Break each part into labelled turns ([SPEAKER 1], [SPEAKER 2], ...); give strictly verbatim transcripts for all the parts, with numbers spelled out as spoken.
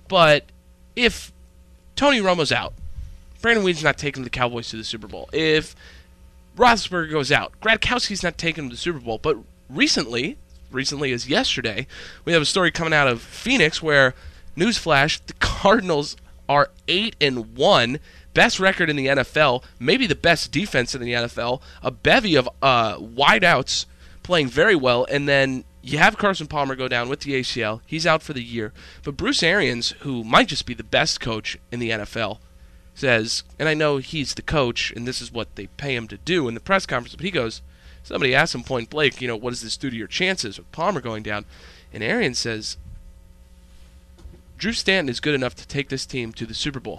[SPEAKER 1] But if Tony Romo's out, Brandon Weeden's not taking the Cowboys to the Super Bowl. If Roethlisberger goes out, Gradkowski's not taking them to the Super Bowl. But recently, recently as yesterday, we have a story coming out of Phoenix where, newsflash, the Cardinals are eight and one, best record in the N F L, maybe the best defense in the N F L, a bevy of uh, wideouts playing very well, and then you have Carson Palmer go down with the A C L. He's out for the year. But Bruce Arians, who might just be the best coach in the N F L, says, and I know he's the coach, and this is what they pay him to do in the press conference, but he goes, somebody asked him point blank, you know, what does this do to your chances with Palmer going down? And Arians says, Drew Stanton is good enough to take this team to the Super Bowl.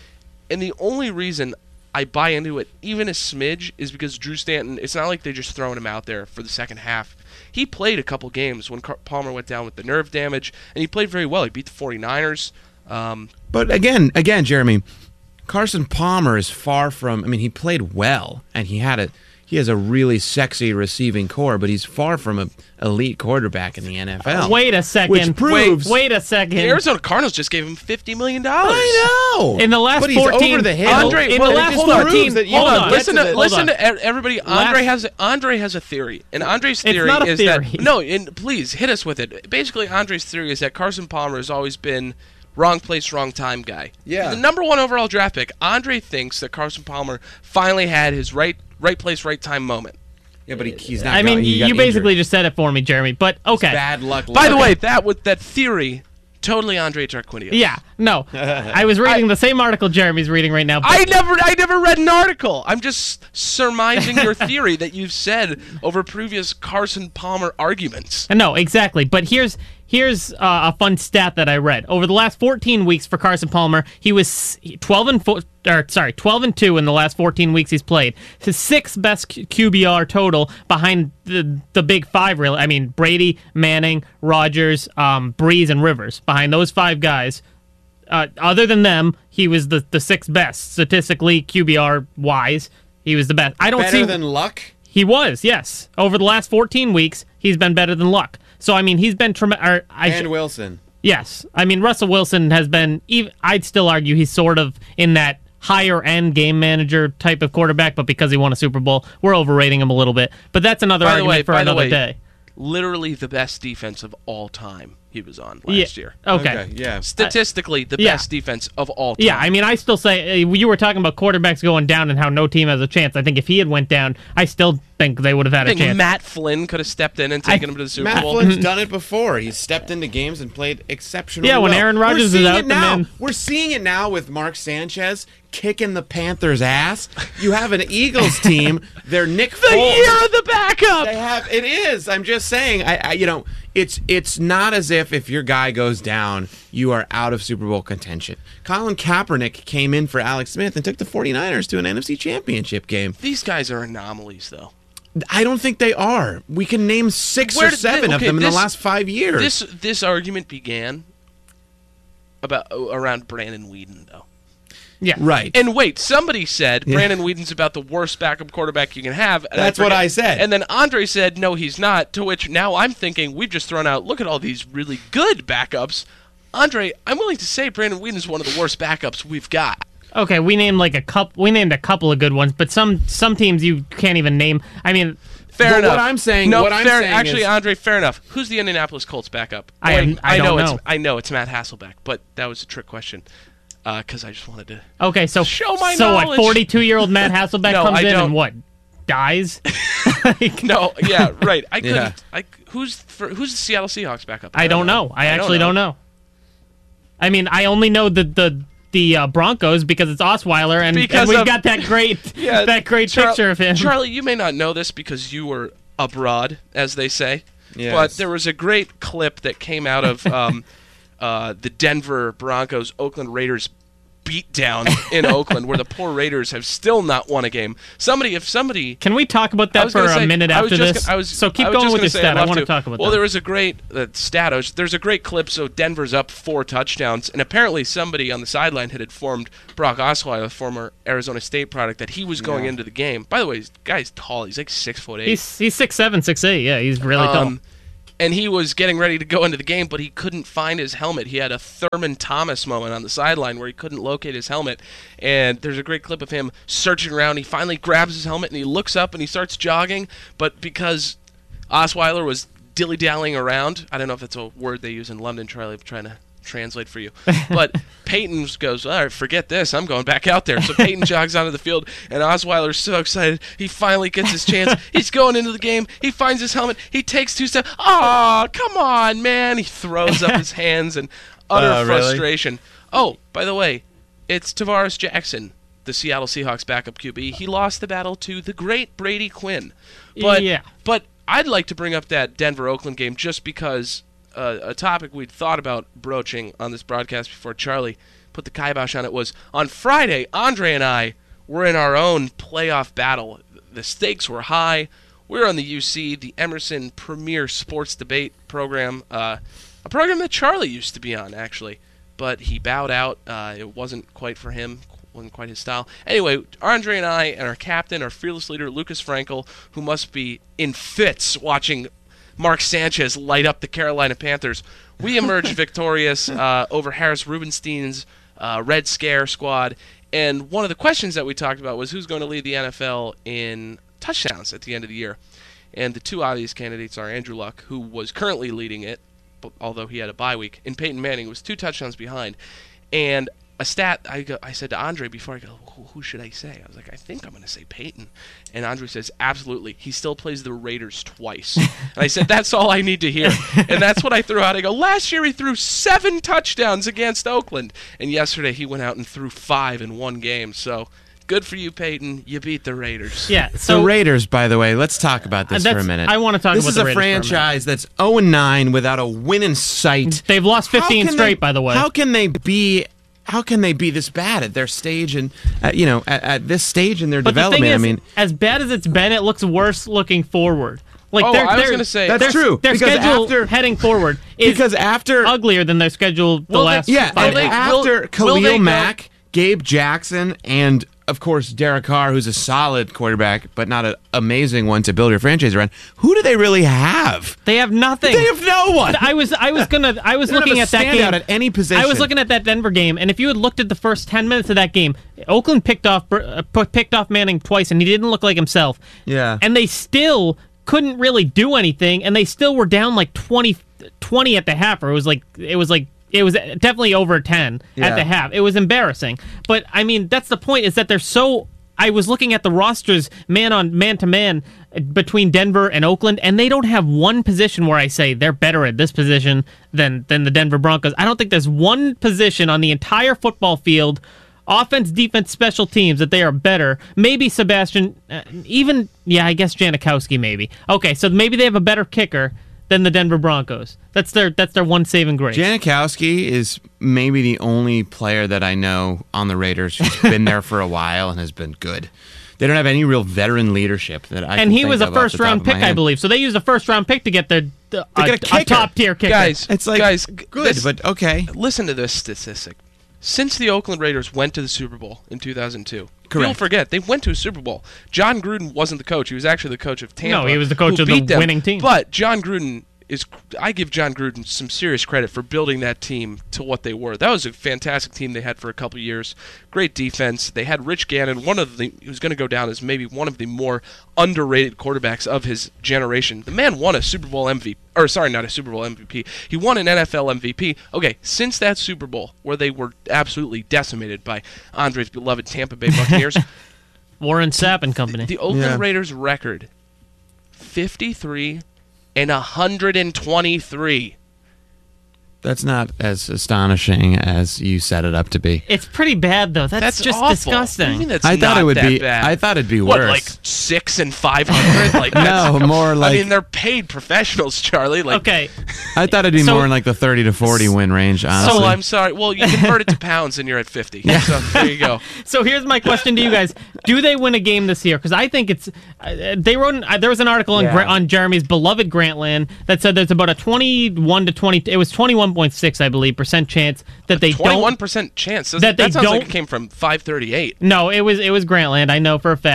[SPEAKER 1] And the only reason I buy into it, even a smidge, is because Drew Stanton, it's not like they're just throwing him out there for the second half. He played a couple games when Car- Palmer went down with the nerve damage, and he played very well. He beat the 49ers. Um,
[SPEAKER 2] but again, again, Jeremy, Carson Palmer is far from, I mean, he played well, and he had a he has a really sexy receiving core, but he's far from an elite quarterback in the N F L.
[SPEAKER 3] Wait a second.
[SPEAKER 2] Which proves...
[SPEAKER 3] Wait, wait a second.
[SPEAKER 1] the Arizona Cardinals just gave him fifty million dollars.
[SPEAKER 2] I know.
[SPEAKER 3] In the last
[SPEAKER 2] but he's
[SPEAKER 3] fourteen...
[SPEAKER 2] over the hill.
[SPEAKER 1] Andre,
[SPEAKER 3] in
[SPEAKER 1] well,
[SPEAKER 3] the last
[SPEAKER 1] hold on.
[SPEAKER 3] fourteen...
[SPEAKER 2] That you
[SPEAKER 3] Hold
[SPEAKER 2] don't
[SPEAKER 3] on.
[SPEAKER 2] get
[SPEAKER 1] Listen
[SPEAKER 2] to
[SPEAKER 1] to,
[SPEAKER 2] the-
[SPEAKER 1] listen
[SPEAKER 3] hold
[SPEAKER 1] to everybody. Andre
[SPEAKER 3] Last-
[SPEAKER 1] has Andre has a theory, and Andre's theory
[SPEAKER 3] not a
[SPEAKER 1] is
[SPEAKER 3] theory.
[SPEAKER 1] that no. And please hit us with it. Basically, Andre's theory is that Carson Palmer has always been wrong place, wrong time guy.
[SPEAKER 2] Yeah.
[SPEAKER 1] The number one overall draft pick. Andre thinks that Carson Palmer finally had his right right place, right time moment.
[SPEAKER 2] Yeah, but he, he's not.
[SPEAKER 3] I mean,
[SPEAKER 2] going, he got
[SPEAKER 3] you basically
[SPEAKER 2] injured.
[SPEAKER 3] just said it for me, Jeremy. But okay.
[SPEAKER 2] Bad luck.
[SPEAKER 1] By the
[SPEAKER 2] luck.
[SPEAKER 1] way, that with that theory, totally Andre Tarquinio.
[SPEAKER 3] Yeah, no. I was reading the same article Jeremy's reading right now. But
[SPEAKER 1] I never, I never read an article. I'm just surmising your theory that you've said over previous Carson Palmer arguments.
[SPEAKER 3] No, exactly. But here's here's uh, a fun stat that I read. Over the last fourteen weeks for Carson Palmer, he was twelve and four, or sorry, twelve and two in the last fourteen weeks he's played. His sixth best Q B R total behind the the big five. Really, I mean Brady, Manning, Rodgers, um, Breeze, and Rivers. Behind those five guys. Uh, other than them, he was the, the sixth best statistically Q B R wise. He was the best. I don't
[SPEAKER 2] better
[SPEAKER 3] see
[SPEAKER 2] than Luck.
[SPEAKER 3] He was, yes. Over the last fourteen weeks, he's been better than Luck. So I mean, he's been tremendous.
[SPEAKER 2] And Wilson.
[SPEAKER 3] Yes, I mean Russell Wilson has been. Even, I'd still argue he's sort of in that higher end game manager type of quarterback, but because he won a Super Bowl, we're overrating him a little bit. But that's another
[SPEAKER 1] By the
[SPEAKER 3] argument
[SPEAKER 1] way,
[SPEAKER 3] for
[SPEAKER 1] by the
[SPEAKER 3] another
[SPEAKER 1] way,
[SPEAKER 3] day.
[SPEAKER 1] Literally the best defense of all time he was on last
[SPEAKER 3] yeah.
[SPEAKER 1] year.
[SPEAKER 3] Okay.
[SPEAKER 2] Okay, yeah.
[SPEAKER 1] Statistically, the
[SPEAKER 3] Yeah.
[SPEAKER 1] best defense of all time.
[SPEAKER 3] Yeah, I mean, I still say uh, you were talking about quarterbacks going down and how no team has a chance. I think if he had went down, I still think they would have had
[SPEAKER 1] I
[SPEAKER 3] a
[SPEAKER 1] think
[SPEAKER 3] chance.
[SPEAKER 1] Matt Flynn could have stepped in and taken him to the Super
[SPEAKER 2] Matt
[SPEAKER 1] Bowl.
[SPEAKER 2] Flynn's done it before. He's stepped into games and played exceptionally
[SPEAKER 3] Yeah, when
[SPEAKER 2] well.
[SPEAKER 3] Aaron Rodgers
[SPEAKER 2] We're
[SPEAKER 3] is
[SPEAKER 2] seeing
[SPEAKER 3] out,
[SPEAKER 2] it
[SPEAKER 3] the
[SPEAKER 2] now.
[SPEAKER 3] man-
[SPEAKER 2] We're seeing it now with Mark Sanchez kicking the Panthers' ass. You have an Eagles team. They're Nick
[SPEAKER 1] The
[SPEAKER 2] Foles.
[SPEAKER 1] year of the backup!
[SPEAKER 2] They have. It is. I'm just saying. I, I. You know. It's. It's not as if if your guy goes down, you are out of Super Bowl contention. Colin Kaepernick came in for Alex Smith and took the 49ers to an N F C Championship game.
[SPEAKER 1] These guys are anomalies, though.
[SPEAKER 2] I don't think they are. We can name six
[SPEAKER 1] Where
[SPEAKER 2] or
[SPEAKER 1] did
[SPEAKER 2] seven
[SPEAKER 1] they-
[SPEAKER 2] of
[SPEAKER 1] okay,
[SPEAKER 2] them in
[SPEAKER 1] this-
[SPEAKER 2] the last five years.
[SPEAKER 1] This this argument began about around Brandon Weeden, though.
[SPEAKER 3] yeah,
[SPEAKER 2] right.
[SPEAKER 1] And wait, somebody said
[SPEAKER 2] Yeah.
[SPEAKER 1] Brandon Weeden's about the worst backup quarterback you can have. And
[SPEAKER 2] That's what
[SPEAKER 1] forget-
[SPEAKER 2] I said.
[SPEAKER 1] And then Andre said, no, he's not, to which now I'm thinking we've just thrown out, look at all these really good backups. Andre, I'm willing to say Brandon Weeden is one of the worst backups we've got.
[SPEAKER 3] Okay, we named like a couple. We named a couple of good ones, but some some teams you can't even name. I mean,
[SPEAKER 1] Fair
[SPEAKER 2] But
[SPEAKER 1] enough.
[SPEAKER 2] what I'm saying-
[SPEAKER 1] no,
[SPEAKER 2] what I'm
[SPEAKER 1] fair,
[SPEAKER 2] saying
[SPEAKER 1] actually,
[SPEAKER 2] is-
[SPEAKER 1] Andre, fair enough. Who's the Indianapolis Colts backup?
[SPEAKER 3] I
[SPEAKER 1] Boy,
[SPEAKER 3] am- I
[SPEAKER 1] know
[SPEAKER 3] don't
[SPEAKER 1] it's
[SPEAKER 3] know.
[SPEAKER 1] I know it's Matt Hasselbeck, but that was a trick question because I just wanted to.
[SPEAKER 3] okay, so
[SPEAKER 1] Show my
[SPEAKER 3] so what?
[SPEAKER 1] knowledge.
[SPEAKER 3] Forty-two-year-old Matt Hasselbeck
[SPEAKER 1] No,
[SPEAKER 3] comes
[SPEAKER 1] I
[SPEAKER 3] in
[SPEAKER 1] don't.
[SPEAKER 3] and what? Dies? Like,
[SPEAKER 1] No, yeah, right. I couldn't.
[SPEAKER 3] Yeah.
[SPEAKER 1] I who's for, who's the Seattle Seahawks backup?
[SPEAKER 3] I don't know. I actually don't know. I mean, I only know the the the uh, Broncos because it's Osweiler, and,
[SPEAKER 1] Because
[SPEAKER 3] and we've
[SPEAKER 1] of-
[SPEAKER 3] got that great
[SPEAKER 1] Yeah,
[SPEAKER 3] that great
[SPEAKER 1] Char-
[SPEAKER 3] picture of him.
[SPEAKER 1] Charlie, you may not know this because you were abroad, as they say.
[SPEAKER 2] Yes.
[SPEAKER 1] But there was a great clip that came out of um, uh, the Denver Broncos Oakland Raiders beatdown in Oakland, where the poor Raiders have still not won a game. Somebody, if somebody,
[SPEAKER 3] Can we talk about
[SPEAKER 1] I
[SPEAKER 3] that
[SPEAKER 1] was
[SPEAKER 3] for
[SPEAKER 1] gonna
[SPEAKER 3] a
[SPEAKER 1] say-
[SPEAKER 3] minute
[SPEAKER 1] I was
[SPEAKER 3] after
[SPEAKER 1] just
[SPEAKER 3] this?
[SPEAKER 1] gonna- I was,
[SPEAKER 3] so keep
[SPEAKER 1] I was
[SPEAKER 3] going
[SPEAKER 1] just
[SPEAKER 3] with
[SPEAKER 1] gonna
[SPEAKER 3] your
[SPEAKER 1] say
[SPEAKER 3] stat.
[SPEAKER 1] I'd
[SPEAKER 3] I
[SPEAKER 1] love
[SPEAKER 3] want to talk about
[SPEAKER 1] Well,
[SPEAKER 3] that.
[SPEAKER 1] there was a great uh, stat. I was- There's a great clip. So Denver's up four touchdowns, and apparently somebody on the sideline had informed Brock Osweiler, a former Arizona State product, that he was going
[SPEAKER 2] Yeah.
[SPEAKER 1] into the game. By the way, this guy's tall. He's like six foot eight.
[SPEAKER 3] He's he's six seven, six eight. Yeah, he's really
[SPEAKER 1] Um, and he was getting ready to go into the game, but he couldn't find his helmet. He had a Thurman Thomas moment on the sideline where he couldn't locate his helmet, and there's a great clip of him searching around. He finally grabs his helmet, and he looks up, and he starts jogging, but because Osweiler was dilly-dallying around, I don't know if that's a word they use in London, Charlie, I'm trying to translate for you, but Peyton goes, all right, forget this, I'm going back out there. So Peyton jogs onto the field, and Osweiler's so excited, he finally gets his chance. He's going into the game, he finds his helmet, he takes two steps, oh, come on, man. He throws up his hands in utter
[SPEAKER 2] uh, really?
[SPEAKER 1] frustration. Oh, by the way, it's Tavares Jackson, the Seattle Seahawks backup Q B. He lost the battle to the great Brady Quinn. But,
[SPEAKER 3] yeah.
[SPEAKER 1] but I'd like to bring up that Denver-Oakland game just because uh, a topic we'd thought about broaching on this broadcast before Charlie put the kibosh on it was on Friday, Andre and I were in our own playoff battle. The stakes were high. We were on the U C, the Emerson Premier Sports Debate program, uh, a program that Charlie used to be on, actually. But he bowed out. Uh, it wasn't quite for him. Wasn't quite his style. Anyway, Andre and I and our captain, our fearless leader, Lucas Frankel, who must be in fits watching Mark Sanchez light up the Carolina Panthers, we emerged victorious uh, over Harris Rubenstein's uh, Red Scare squad. And one of the questions that we talked about was who's going to lead the N F L in touchdowns at the end of the year. And the two obvious candidates are Andrew Luck, who was currently leading it, although he had a bye week, and Peyton Manning, who was two touchdowns behind. And a stat, I go, I said to Andre before I go, who, who should I say? I was like, I think I'm going to say Peyton. And Andre says, absolutely. He still plays the Raiders twice. And I said, that's all I need to hear. And that's what I threw out. I go, last year he threw seven touchdowns against Oakland. And yesterday he went out and threw five in one game. So good for you, Peyton. You beat the Raiders.
[SPEAKER 3] Yeah. So
[SPEAKER 2] the Raiders, by the way, let's talk about this
[SPEAKER 3] uh,
[SPEAKER 2] for a minute.
[SPEAKER 3] I want to talk
[SPEAKER 2] this
[SPEAKER 3] about
[SPEAKER 2] is
[SPEAKER 3] the
[SPEAKER 2] a
[SPEAKER 3] Raiders for a minute.
[SPEAKER 2] franchise that's oh and nine without a win in sight.
[SPEAKER 3] They've lost fifteen
[SPEAKER 2] How can
[SPEAKER 3] straight,
[SPEAKER 2] they-
[SPEAKER 3] by the way.
[SPEAKER 2] How can they be? How can they be this bad at their stage and uh, you know at, at this stage in their
[SPEAKER 3] But
[SPEAKER 2] development?
[SPEAKER 3] the thing is,
[SPEAKER 2] I mean,
[SPEAKER 3] as bad as it's been, it looks worse looking forward. Like
[SPEAKER 1] Oh,
[SPEAKER 3] they're,
[SPEAKER 1] I was
[SPEAKER 3] they're-
[SPEAKER 1] gonna say-
[SPEAKER 2] That's
[SPEAKER 3] their,
[SPEAKER 2] true,
[SPEAKER 3] Their
[SPEAKER 2] because
[SPEAKER 3] schedule
[SPEAKER 2] after-
[SPEAKER 3] heading forward is
[SPEAKER 2] because after
[SPEAKER 3] uglier than their schedule the
[SPEAKER 1] Well, they-
[SPEAKER 3] last
[SPEAKER 2] yeah,
[SPEAKER 3] five
[SPEAKER 2] and
[SPEAKER 1] they-
[SPEAKER 3] years.
[SPEAKER 2] after
[SPEAKER 1] will-
[SPEAKER 2] Khalil
[SPEAKER 1] will they go-
[SPEAKER 2] Mack, Gabe Jackson, and of course Derek Carr, who's a solid quarterback but not an amazing one to build your franchise around. Who do they really have?
[SPEAKER 3] They have nothing.
[SPEAKER 2] They have no one.
[SPEAKER 3] I was I was gonna I was
[SPEAKER 2] They don't
[SPEAKER 3] looking
[SPEAKER 2] have
[SPEAKER 3] at
[SPEAKER 2] a
[SPEAKER 3] that game
[SPEAKER 2] standout at any position.
[SPEAKER 3] I was looking at that Denver game, and if you had looked at the first ten minutes of that game, Oakland picked off uh, picked off Manning twice, and he didn't look like himself.
[SPEAKER 2] Yeah.
[SPEAKER 3] and they still couldn't really do anything, and they still were down like twenty, twenty at the half, or it was like it was like. It was definitely over ten
[SPEAKER 2] Yeah.
[SPEAKER 3] at the half. It was embarrassing. But, I mean, that's the point, is that they're so... I was looking at the rosters man on man to man between Denver and Oakland, and they don't have one position where I say they're better at this position than, than the Denver Broncos. I don't think there's one position on the entire football field, offense, defense, special teams, that they are better. Maybe Sebastian... Uh, even... Yeah, I guess Janikowski maybe. Okay, so maybe they have a better kicker than the Denver Broncos. That's their that's their one saving grace.
[SPEAKER 2] Janikowski is maybe the only player that I know on the Raiders who's been there for a while and has been good. They don't have any real veteran leadership that I.
[SPEAKER 3] and
[SPEAKER 2] can
[SPEAKER 3] he
[SPEAKER 2] think
[SPEAKER 3] was a
[SPEAKER 2] of off
[SPEAKER 3] first
[SPEAKER 2] the top
[SPEAKER 3] round
[SPEAKER 2] of my
[SPEAKER 3] pick, I
[SPEAKER 2] head.
[SPEAKER 3] believe. So they used a first round pick to get their the,
[SPEAKER 2] To
[SPEAKER 3] a,
[SPEAKER 2] get a kicker.
[SPEAKER 3] top tier kicker.
[SPEAKER 1] Guys,
[SPEAKER 2] It's like
[SPEAKER 1] guys,
[SPEAKER 2] good,
[SPEAKER 1] this-
[SPEAKER 2] but okay.
[SPEAKER 1] listen to this statistic. Since the Oakland Raiders went to the Super Bowl in two thousand two, people
[SPEAKER 2] Correct.
[SPEAKER 1] forget they went to a Super Bowl. John Gruden wasn't the coach; he was actually the coach of Tampa.
[SPEAKER 3] No, he was the coach
[SPEAKER 1] who
[SPEAKER 3] of the
[SPEAKER 1] beat them.
[SPEAKER 3] winning team.
[SPEAKER 1] But John Gruden is. I give John Gruden some serious credit for building that team to what they were. That was a fantastic team they had for a couple of years. Great defense. They had Rich Gannon, one of the who's going to go down as maybe one of the more underrated quarterbacks of his generation. The man won a Super Bowl M V P. Or sorry, not a Super Bowl M V P. He won an N F L M V P. Okay, since that Super Bowl, where they were absolutely decimated by Andre's beloved Tampa Bay Buccaneers,
[SPEAKER 3] Warren Sapp and company.
[SPEAKER 1] the Oakland
[SPEAKER 2] Yeah.
[SPEAKER 1] Raiders' record, fifty-three and one hundred twenty-three.
[SPEAKER 2] That's not as astonishing as you set it up to be.
[SPEAKER 3] It's pretty bad though. That's,
[SPEAKER 1] That's
[SPEAKER 3] just
[SPEAKER 1] awful.
[SPEAKER 3] disgusting.
[SPEAKER 1] What do you mean that's
[SPEAKER 2] I thought
[SPEAKER 1] not
[SPEAKER 2] it would
[SPEAKER 1] that
[SPEAKER 2] be.
[SPEAKER 1] bad?
[SPEAKER 2] I thought it'd be
[SPEAKER 1] What,
[SPEAKER 2] worse.
[SPEAKER 1] like six and five hundred? Like
[SPEAKER 2] No,
[SPEAKER 1] that's-
[SPEAKER 2] more
[SPEAKER 1] I
[SPEAKER 2] like-
[SPEAKER 1] mean, they're paid professionals, Charlie. Like,
[SPEAKER 3] Okay,
[SPEAKER 2] I thought it'd be
[SPEAKER 3] So-
[SPEAKER 2] more in like the thirty to forty win range. Honestly,
[SPEAKER 1] so I'm sorry. Well, you convert it to pounds, and you're at fifty. So there you go.
[SPEAKER 3] so here's my question to you guys: do they win a game this year? Because I think it's. Uh, they wrote. An, uh, there was an article on,
[SPEAKER 2] Yeah.
[SPEAKER 3] Gra- on Jeremy's beloved Grantland that said there's about a twenty-one to twenty. It was twenty-one point six, I believe, percent chance that they
[SPEAKER 1] Twenty-one
[SPEAKER 3] don't.
[SPEAKER 1] percent chance. That,
[SPEAKER 3] that they
[SPEAKER 1] that sounds like
[SPEAKER 3] don't-
[SPEAKER 1] it came from five thirty-eight.
[SPEAKER 3] No, it was it was Grantland. I know for a fact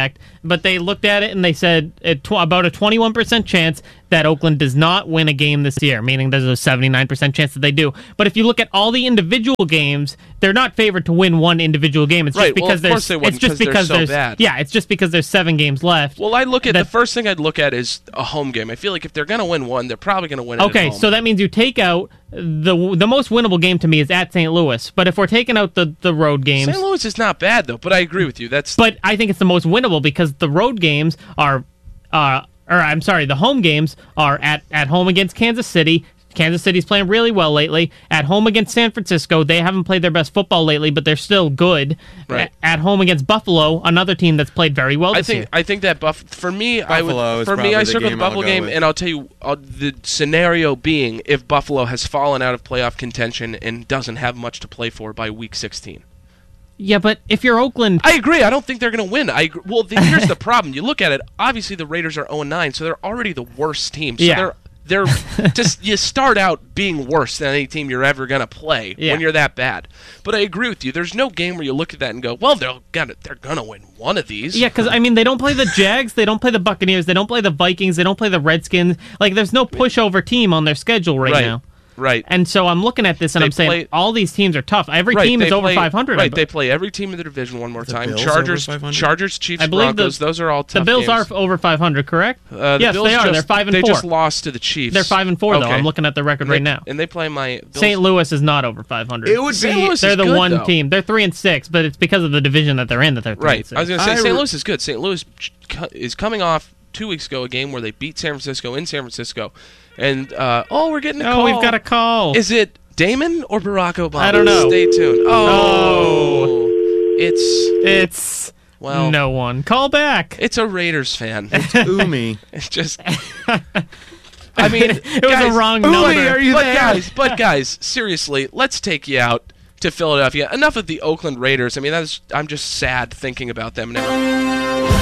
[SPEAKER 3] but they looked at it and they said it tw- about a twenty-one percent chance that Oakland does not win a game this year, meaning there's a seventy-nine percent chance that they do. But if you look at all the individual games, they're not favored to win one individual game. It's
[SPEAKER 1] Right,
[SPEAKER 3] just
[SPEAKER 1] well,
[SPEAKER 3] because
[SPEAKER 1] of course
[SPEAKER 3] there's
[SPEAKER 1] they wouldn't,
[SPEAKER 3] it's just
[SPEAKER 1] 'cause they're
[SPEAKER 3] because
[SPEAKER 1] so
[SPEAKER 3] there's
[SPEAKER 1] bad.
[SPEAKER 3] yeah, it's just because there's seven games left.
[SPEAKER 1] Well, I look at
[SPEAKER 3] that-
[SPEAKER 1] the first thing I'd look at is a home game. I feel like if they're going to win one, they're probably going to win it
[SPEAKER 3] Okay,
[SPEAKER 1] at home.
[SPEAKER 3] so that means you take out the the most winnable game to me is at Saint Louis. But if we're taking out the, the road games,
[SPEAKER 1] Saint Louis is not bad, though, but I agree with you. That's
[SPEAKER 3] but I think it's the most winnable because the road games are, uh, or I'm sorry, the home games are at, at home against Kansas City. Kansas City's playing really well lately. At home against San Francisco, they haven't played their best football lately, but they're still good.
[SPEAKER 1] Right.
[SPEAKER 3] A- At home against Buffalo, another team that's played very well
[SPEAKER 1] I
[SPEAKER 3] this
[SPEAKER 1] think
[SPEAKER 3] year.
[SPEAKER 1] I think that Buff for me I
[SPEAKER 2] Buffalo
[SPEAKER 1] would
[SPEAKER 2] is
[SPEAKER 1] for me
[SPEAKER 2] probably
[SPEAKER 1] I
[SPEAKER 2] the
[SPEAKER 1] circle the
[SPEAKER 2] game I'll
[SPEAKER 1] Buffalo
[SPEAKER 2] go
[SPEAKER 1] game
[SPEAKER 2] with.
[SPEAKER 1] and I'll tell you uh, the scenario being if Buffalo has fallen out of playoff contention and doesn't have much to play for by week sixteen.
[SPEAKER 3] Yeah, but if you're Oakland,
[SPEAKER 1] I agree. I don't think they're going to win. I agree. Well, the, here's the problem. You look at it. Obviously, the Raiders are oh and nine, so they're already the worst team. So
[SPEAKER 3] Yeah.
[SPEAKER 1] they're they're just you start out being worse than any team you're ever going to play
[SPEAKER 3] Yeah.
[SPEAKER 1] when you're that bad. But I agree with you. There's no game where you look at that and go, "Well, they're gonna they're going to win one of these."
[SPEAKER 3] yeah, because I mean, they don't play the Jags, they don't play the Buccaneers, they don't play the Vikings, they don't play the Redskins. Like, there's no pushover team on their schedule right,
[SPEAKER 1] right.
[SPEAKER 3] now.
[SPEAKER 1] Right.
[SPEAKER 3] And so I'm looking at this and
[SPEAKER 1] They
[SPEAKER 3] I'm saying
[SPEAKER 1] play-
[SPEAKER 3] all these teams are tough. Every
[SPEAKER 1] Right,
[SPEAKER 3] team
[SPEAKER 1] they
[SPEAKER 3] is over
[SPEAKER 1] play-
[SPEAKER 3] five hundred. I
[SPEAKER 1] Right,
[SPEAKER 3] be-
[SPEAKER 1] they play every team in the division one more time.
[SPEAKER 2] Bills
[SPEAKER 1] Chargers,
[SPEAKER 2] over five hundred?
[SPEAKER 1] Chargers, Chiefs,
[SPEAKER 3] I believe
[SPEAKER 1] Broncos.
[SPEAKER 3] the,
[SPEAKER 1] those are all tough
[SPEAKER 3] the Bills
[SPEAKER 1] games.
[SPEAKER 3] are over five hundred, correct?
[SPEAKER 1] Uh, the
[SPEAKER 3] yes,
[SPEAKER 1] Bills
[SPEAKER 3] they are.
[SPEAKER 1] Just,
[SPEAKER 3] They're five and
[SPEAKER 1] they
[SPEAKER 3] four.
[SPEAKER 1] just lost to the Chiefs.
[SPEAKER 3] They're five and four though.
[SPEAKER 1] Okay.
[SPEAKER 3] I'm looking at the record
[SPEAKER 1] And
[SPEAKER 3] right
[SPEAKER 1] they,
[SPEAKER 3] now.
[SPEAKER 1] and they play my Bills.
[SPEAKER 3] Saint Louis is not over five hundred.
[SPEAKER 2] It would
[SPEAKER 1] Saint
[SPEAKER 2] be.
[SPEAKER 1] Louis
[SPEAKER 3] They're
[SPEAKER 1] is
[SPEAKER 3] the
[SPEAKER 1] good,
[SPEAKER 3] one
[SPEAKER 1] though.
[SPEAKER 3] team. They're three and six, but it's because of the division that they're in that they're three
[SPEAKER 1] Right.
[SPEAKER 3] and six.
[SPEAKER 1] I was going to say
[SPEAKER 2] I
[SPEAKER 1] Saint
[SPEAKER 2] re-
[SPEAKER 1] Louis is good. Saint Louis is coming off two weeks ago a game where they beat San Francisco in San Francisco, and uh, oh, we're getting a
[SPEAKER 3] oh,
[SPEAKER 1] call.
[SPEAKER 3] we've got a call.
[SPEAKER 1] Is it Damon or Barack Obama?
[SPEAKER 3] I don't know.
[SPEAKER 1] Stay tuned. Oh,
[SPEAKER 3] Oh.
[SPEAKER 1] it's
[SPEAKER 3] It's
[SPEAKER 1] well,
[SPEAKER 3] no one. Call back.
[SPEAKER 1] it's a Raiders fan.
[SPEAKER 2] Umi.
[SPEAKER 1] It's just. I mean,
[SPEAKER 3] It was
[SPEAKER 1] guys,
[SPEAKER 3] a wrong
[SPEAKER 1] Uli,
[SPEAKER 3] number.
[SPEAKER 1] Are you but there? guys, but guys, seriously, let's take you out to Philadelphia. Enough of the Oakland Raiders. I mean, that's I'm just sad thinking about them now.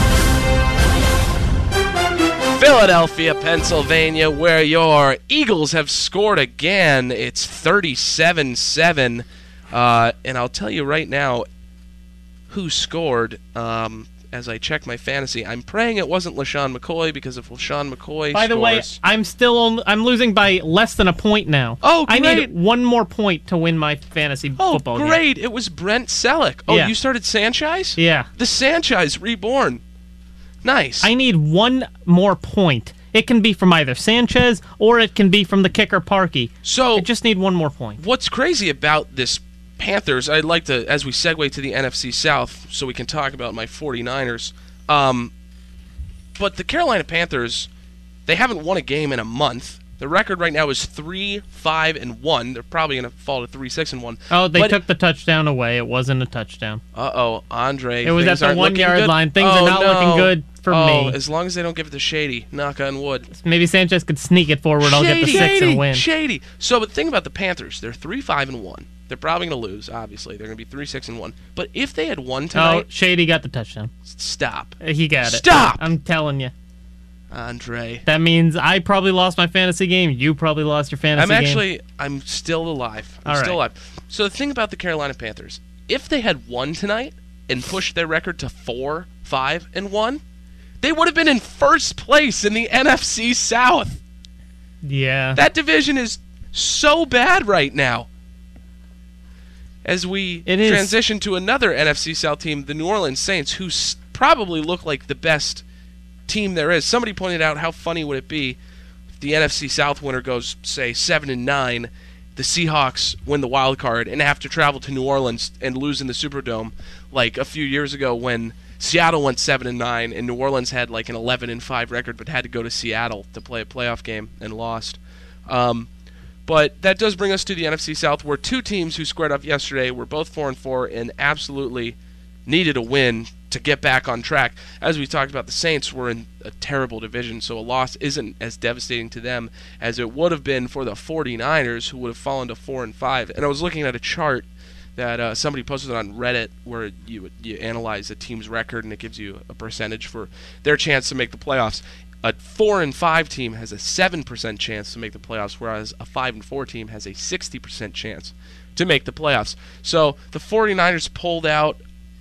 [SPEAKER 1] Philadelphia, Pennsylvania, where your Eagles have scored again. It's thirty-seven seven. Uh, and I'll tell you right now who scored. Um, as I check my fantasy, I'm praying it wasn't LaShawn McCoy, because if LaShawn McCoy
[SPEAKER 3] By the way,
[SPEAKER 1] scores-
[SPEAKER 3] I'm still on, I'm losing by less than a point now.
[SPEAKER 1] Oh,
[SPEAKER 3] I
[SPEAKER 1] great.
[SPEAKER 3] need one more point to win my fantasy
[SPEAKER 1] Oh,
[SPEAKER 3] football game.
[SPEAKER 1] great. It was Brent Selleck. Oh,
[SPEAKER 3] Yeah.
[SPEAKER 1] you started Sanchez?
[SPEAKER 3] Yeah.
[SPEAKER 1] The Sanchez reborn. Nice.
[SPEAKER 3] I need one more point. It can be from either Sanchez or it can be from the kicker Parkey.
[SPEAKER 1] so,
[SPEAKER 3] I just need one more point.
[SPEAKER 1] what's crazy about this Panthers, I'd like to, as we segue to the N F C South, so we can talk about my 49ers. Um, but the Carolina Panthers, they haven't won a game in a month. The record right now is three, five, and one. They're probably going to fall to three, six, and one.
[SPEAKER 3] Oh, they
[SPEAKER 1] But-
[SPEAKER 3] took the touchdown away. It wasn't a touchdown.
[SPEAKER 1] Uh-oh, Andre.
[SPEAKER 3] It was
[SPEAKER 1] things
[SPEAKER 3] at the
[SPEAKER 1] aren't looking
[SPEAKER 3] one-yard
[SPEAKER 1] good.
[SPEAKER 3] line. Things
[SPEAKER 1] Oh,
[SPEAKER 3] are not
[SPEAKER 1] no.
[SPEAKER 3] looking good for
[SPEAKER 1] oh,
[SPEAKER 3] me.
[SPEAKER 1] as long as they don't give it to Shady. Knock on wood.
[SPEAKER 3] Maybe Sanchez could sneak it forward. I'll get the
[SPEAKER 1] Shady,
[SPEAKER 3] six and win.
[SPEAKER 1] Shady. So, but the thing about the Panthers, they're three, five, and one. They're probably going to lose. Obviously, they're going to be three, six, and one. But if they had won
[SPEAKER 3] Oh,
[SPEAKER 1] tonight,
[SPEAKER 3] Shady got the touchdown.
[SPEAKER 1] stop,
[SPEAKER 3] Uh, He got it.
[SPEAKER 1] Stop!
[SPEAKER 3] I'm telling you.
[SPEAKER 1] Andre.
[SPEAKER 3] That means I probably lost my fantasy game. You probably lost your fantasy
[SPEAKER 1] I'm
[SPEAKER 3] game.
[SPEAKER 1] actually, I'm still alive. I'm
[SPEAKER 3] All
[SPEAKER 1] still
[SPEAKER 3] right.
[SPEAKER 1] alive. So the thing about the Carolina Panthers, if they had won tonight and pushed their record to four, five, and one, they would have been in first place in the N F C South.
[SPEAKER 3] Yeah.
[SPEAKER 1] That division is so bad right now. As we
[SPEAKER 3] It is.
[SPEAKER 1] transition to another N F C South team, the New Orleans Saints, who s- probably look like the best team there is. Somebody pointed out how funny would it be if the N F C South winner goes, say, seven and nine, the Seahawks win the wild card and have to travel to New Orleans and lose in the Superdome, like a few years ago when Seattle went seven and nine and New Orleans had like an eleven and five record, but had to go to Seattle to play a playoff game and lost. Um, but that does bring us to the N F C South, where two teams who squared up yesterday were both four and four and absolutely needed a win to get back on track. As we talked about, the Saints were in a terrible division, so a loss isn't as devastating to them as it would have been for the 49ers, who would have fallen to four and five. And I was looking at a chart that uh, somebody posted on Reddit where you you analyze a team's record and it gives you a percentage for their chance to make the playoffs. A four and five team has a seven percent chance to make the playoffs, whereas a five and four team has a sixty percent chance to make the playoffs. So the 49ers pulled out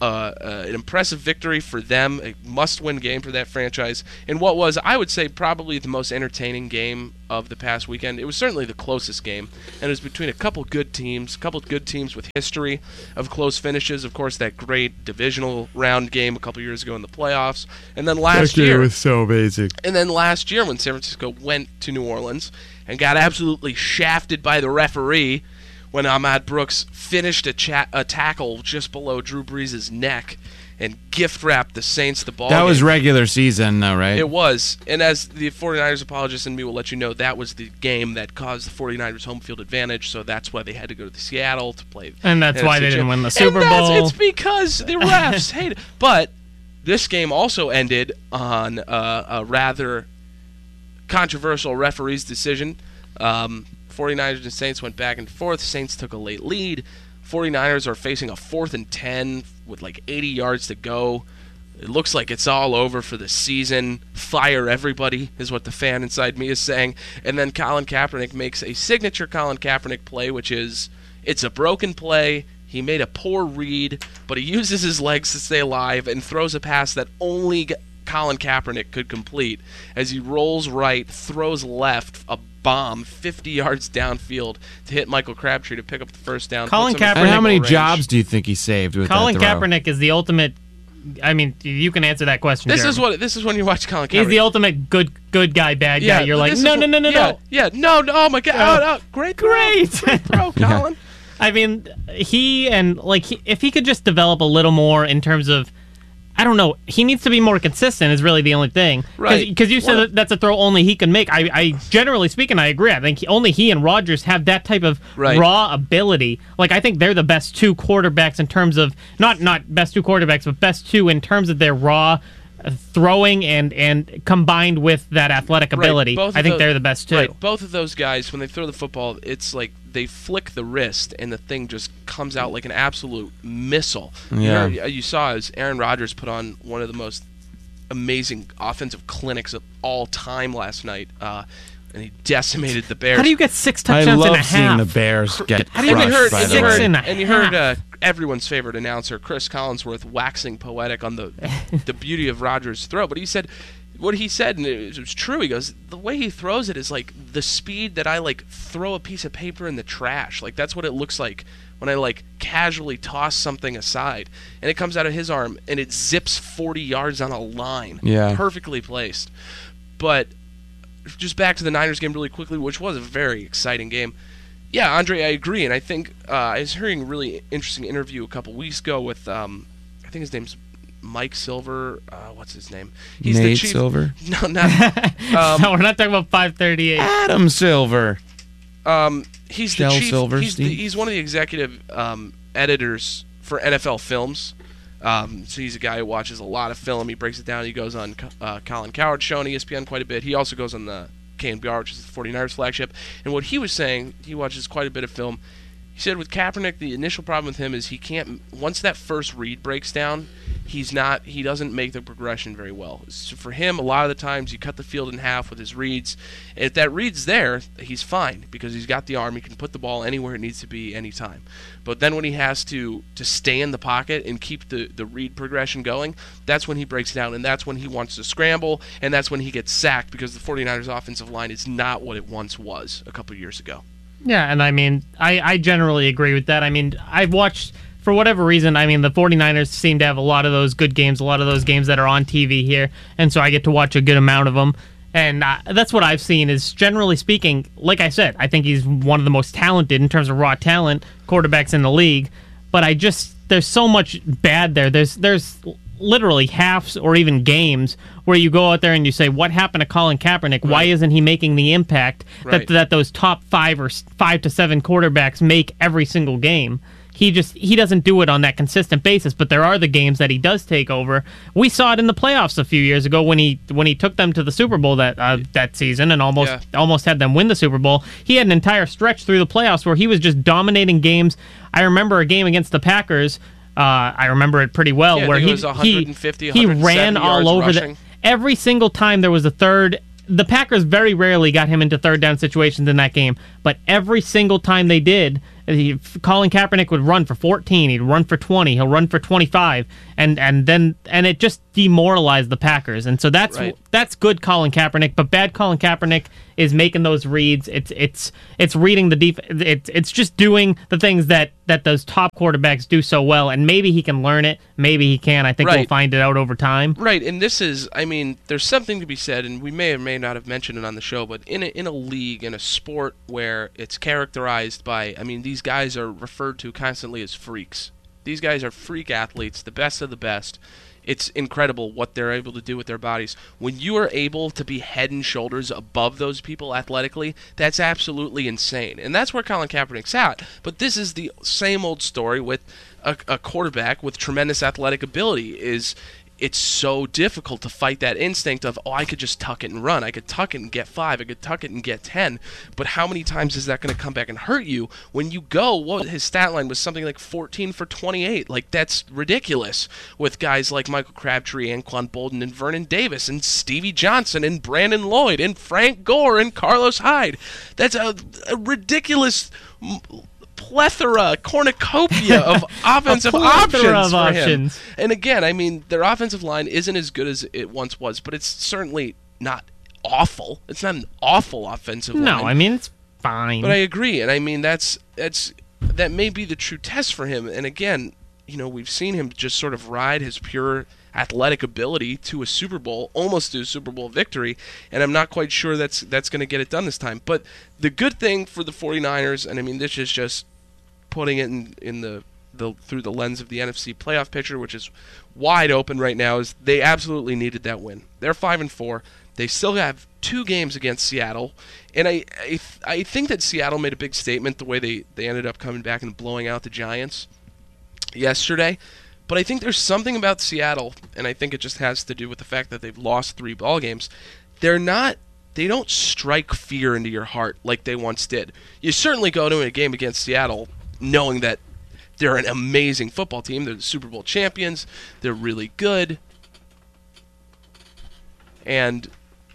[SPEAKER 1] uh, uh, an impressive victory for them, a must-win game for that franchise, in what was, I would say, probably the most entertaining game of the past weekend. It was certainly the closest game, and it was between a couple good teams, a couple good teams with history of close finishes. Of course, that great divisional round game a couple years ago in the playoffs, and then last year,
[SPEAKER 2] was so amazing.
[SPEAKER 1] and then last year when San Francisco went to New Orleans and got absolutely shafted by the referee when Ahmad Brooks finished a, cha- a tackle just below Drew Brees' neck and gift-wrapped the Saints the ball
[SPEAKER 2] That
[SPEAKER 1] game.
[SPEAKER 2] was regular season, though, right?
[SPEAKER 1] It was. And as the 49ers apologist in me will let you know, that was the game that caused the 49ers home field advantage, so that's why they had to go to Seattle to play.
[SPEAKER 3] And that's
[SPEAKER 1] N F C
[SPEAKER 3] why they didn't
[SPEAKER 1] champ-
[SPEAKER 3] win the Super
[SPEAKER 1] and that's-
[SPEAKER 3] Bowl.
[SPEAKER 1] It's because the refs hate it. But this game also ended on uh, a rather controversial referee's decision. Um, 49ers and Saints went back and forth. Saints took a late lead. 49ers are facing a fourth and ten with like eighty yards to go. It looks like it's all over for the season. Fire everybody is what the fan inside me is saying. And then Colin Kaepernick makes a signature Colin Kaepernick play, which is it's a broken play. He made a poor read, but he uses his legs to stay alive and throws a pass that only Colin Kaepernick could complete as he rolls right, throws left, a bomb fifty yards downfield to hit Michael Crabtree to pick up the first down.
[SPEAKER 3] Colin
[SPEAKER 1] puts him in
[SPEAKER 3] Kaepernick-
[SPEAKER 2] And how many
[SPEAKER 1] field goal range.
[SPEAKER 2] jobs do you think he saved with
[SPEAKER 3] Colin
[SPEAKER 2] that throw?
[SPEAKER 3] Kaepernick is the ultimate. I mean, you can answer that question.
[SPEAKER 1] This
[SPEAKER 3] Jeremy.
[SPEAKER 1] is what this is when you watch Colin Kaepernick.
[SPEAKER 3] He's the ultimate good good guy, bad guy. You're
[SPEAKER 1] but
[SPEAKER 3] like,
[SPEAKER 1] this is
[SPEAKER 3] no,
[SPEAKER 1] what-
[SPEAKER 3] no, no, no,
[SPEAKER 1] yeah,
[SPEAKER 3] no.
[SPEAKER 1] Yeah, no, no, oh my God,
[SPEAKER 3] Oh.
[SPEAKER 1] oh, no, great, throw.
[SPEAKER 3] Great.
[SPEAKER 1] great throw, Colin.
[SPEAKER 3] I mean, he and like he, if he could just develop a little more in terms of, I don't know, he needs to be more consistent. Is really the only thing,
[SPEAKER 1] Right.
[SPEAKER 3] Because you said
[SPEAKER 1] Well-
[SPEAKER 3] that that's a throw only he can make. I, I generally speaking, I agree. I think he, only he and Rodgers have that type of
[SPEAKER 1] Right.
[SPEAKER 3] raw ability. Like I think they're the best two quarterbacks in terms of not not best two quarterbacks, but best two in terms of their raw uh, throwing and and combined with that athletic
[SPEAKER 1] Right,
[SPEAKER 3] ability.
[SPEAKER 1] both
[SPEAKER 3] I
[SPEAKER 1] of
[SPEAKER 3] think
[SPEAKER 1] those-
[SPEAKER 3] they're the best two.
[SPEAKER 1] Right, both of those guys, when they throw the football, it's like they flick the wrist and the thing just comes out like an absolute missile.
[SPEAKER 2] Yeah.
[SPEAKER 1] You, know, you saw as Aaron Rodgers put on one of the most amazing offensive clinics of all time last night, uh, and he decimated the Bears.
[SPEAKER 3] How do you get six
[SPEAKER 2] I
[SPEAKER 3] touchdowns and a
[SPEAKER 2] love
[SPEAKER 3] half?
[SPEAKER 2] seeing the Bears get
[SPEAKER 3] How do you
[SPEAKER 1] and
[SPEAKER 3] get
[SPEAKER 1] you heard,
[SPEAKER 2] crushed, by
[SPEAKER 1] and
[SPEAKER 2] the
[SPEAKER 1] you
[SPEAKER 2] way.
[SPEAKER 3] six
[SPEAKER 1] heard,
[SPEAKER 3] and a
[SPEAKER 1] and you heard uh,
[SPEAKER 3] half?
[SPEAKER 1] everyone's favorite announcer, Chris Collinsworth, waxing poetic on the the beauty of Rodgers' throw. But he said, what he said, and it was true. He goes, the way he throws it is like the speed that I like throw a piece of paper in the trash. Like that's what it looks like when I like casually toss something aside, and it comes out of his arm and it zips forty yards on a line,
[SPEAKER 2] Yeah.
[SPEAKER 1] perfectly placed. But just back to the Niners game really quickly, which was a very exciting game. Yeah, Andre, I agree, and I think uh, I was hearing a really interesting interview a couple weeks ago with, um, I think his name's Mike Silver. Uh, what's his name? He's
[SPEAKER 2] Nate
[SPEAKER 1] the chief.
[SPEAKER 2] Silver?
[SPEAKER 1] No, not. Um,
[SPEAKER 3] no, we're not talking about five thirty-eight.
[SPEAKER 2] Adam Silver.
[SPEAKER 1] um, he's
[SPEAKER 2] Shel
[SPEAKER 1] the chief. He's,
[SPEAKER 2] Silverstein?
[SPEAKER 1] the, he's one of the executive um, editors for N F L Films. Um, so he's a guy who watches a lot of film. He breaks it down. He goes on uh, Colin Cowherd's show on E S P N quite a bit. He also goes on the K N B R, which is the 49ers flagship. And what he was saying, he watches quite a bit of film. He said with Kaepernick, the initial problem with him is he can't. Once that first read breaks down, he's not. He doesn't make the progression very well. So for him, a lot of the times you cut the field in half with his reads. If that read's there, he's fine because he's got the arm. He can put the ball anywhere it needs to be, anytime. But then when he has to to stay in the pocket and keep the the read progression going, that's when he breaks down, and that's when he wants to scramble, and that's when he gets sacked because the 49ers offensive line is not what it once was a couple years ago.
[SPEAKER 3] Yeah, and I mean, I, I generally agree with that. I mean, I've watched, for whatever reason, I mean, the 49ers seem to have a lot of those good games, a lot of those games that are on T V here, and so I get to watch a good amount of them. And uh, that's what I've seen is, generally speaking, like I said, I think he's one of the most talented in terms of raw talent quarterbacks in the league. But I just, there's so much bad there. There's there's literally halves or even games where you go out there and you say, what happened to Colin Kaepernick? Why
[SPEAKER 1] Right.
[SPEAKER 3] isn't he making the impact
[SPEAKER 1] Right.
[SPEAKER 3] that that those top five or s- five to seven quarterbacks make every single game? He just he doesn't do it on that consistent basis. But there are the games that he does take over. We saw it in the playoffs a few years ago when he when he took them to the Super Bowl that uh, that season and almost
[SPEAKER 1] Yeah.
[SPEAKER 3] almost had them win the Super Bowl. He had an entire stretch through the playoffs where he was just dominating games. I remember a game against the Packers. Uh, I remember it pretty well,
[SPEAKER 1] Yeah, I
[SPEAKER 3] where
[SPEAKER 1] think it
[SPEAKER 3] he
[SPEAKER 1] was one
[SPEAKER 3] he,
[SPEAKER 1] fifty,
[SPEAKER 3] he
[SPEAKER 1] one
[SPEAKER 3] ran
[SPEAKER 1] seventy
[SPEAKER 3] all
[SPEAKER 1] yards
[SPEAKER 3] over
[SPEAKER 1] rushing.
[SPEAKER 3] the every single time there was a third. The Packers very rarely got him into third down situations in that game, but every single time they did, he, Colin Kaepernick would run for fourteen, he'd run for twenty, he'll run for twenty-five, and and then and it just demoralized the Packers. And so that's
[SPEAKER 1] Right.
[SPEAKER 3] that's good Colin Kaepernick, but bad Colin Kaepernick is making those reads. It's it's it's reading the def- it's it's just doing the things that that those top quarterbacks do so well, and maybe he can learn it, maybe he can. I think we'll
[SPEAKER 1] Right.
[SPEAKER 3] find it out over time.
[SPEAKER 1] Right, and this is, I mean, there's something to be said, and we may or may not have mentioned it on the show, but in a, in a league, in a sport where it's characterized by, I mean, these guys are referred to constantly as freaks. These guys are freak athletes, the best of the best. It's incredible what they're able to do with their bodies. When you are able to be head and shoulders above those people athletically, that's absolutely insane. And that's where Colin Kaepernick's at. But this is the same old story with a, a quarterback with tremendous athletic ability. Is it's so difficult to fight that instinct of, oh, I could just tuck it and run. I could tuck it and get five. I could tuck it and get ten. But how many times is that going to come back and hurt you when you go, what his stat line was something like fourteen for twenty-eight. Like, that's ridiculous with guys like Michael Crabtree, Anquan Bolden, and Vernon Davis, and Stevie Johnson, and Brandon Lloyd, and Frank Gore, and Carlos Hyde. That's a, a ridiculous plethora, cornucopia of offensive
[SPEAKER 3] plethora
[SPEAKER 1] options
[SPEAKER 3] of
[SPEAKER 1] for him.
[SPEAKER 3] options.
[SPEAKER 1] And again, I mean, their offensive line isn't as good as it once was, but it's certainly not awful. It's not an awful offensive line.
[SPEAKER 3] No, I mean it's fine.
[SPEAKER 1] But I agree, and I mean that's that's that may be the true test for him. And again, you know, we've seen him just sort of ride his pure athletic ability to a Super Bowl, almost to a Super Bowl victory, and I'm not quite sure that's that's going to get it done this time. But the good thing for the 49ers, and I mean this is just putting it in, in the, the through the lens of the N F C playoff picture, which is wide open right now, is they absolutely needed that win. They're five and four. They still have two games against Seattle, and I I, I think that Seattle made a big statement the way they, they ended up coming back and blowing out the Giants yesterday. But I think there's something about Seattle, and I think it just has to do with the fact that they've lost three ball games. They're not They don't strike fear into your heart like they once did. You certainly go to a game against Seattle knowing that they're an amazing football team. They're the Super Bowl champions. They're really good. And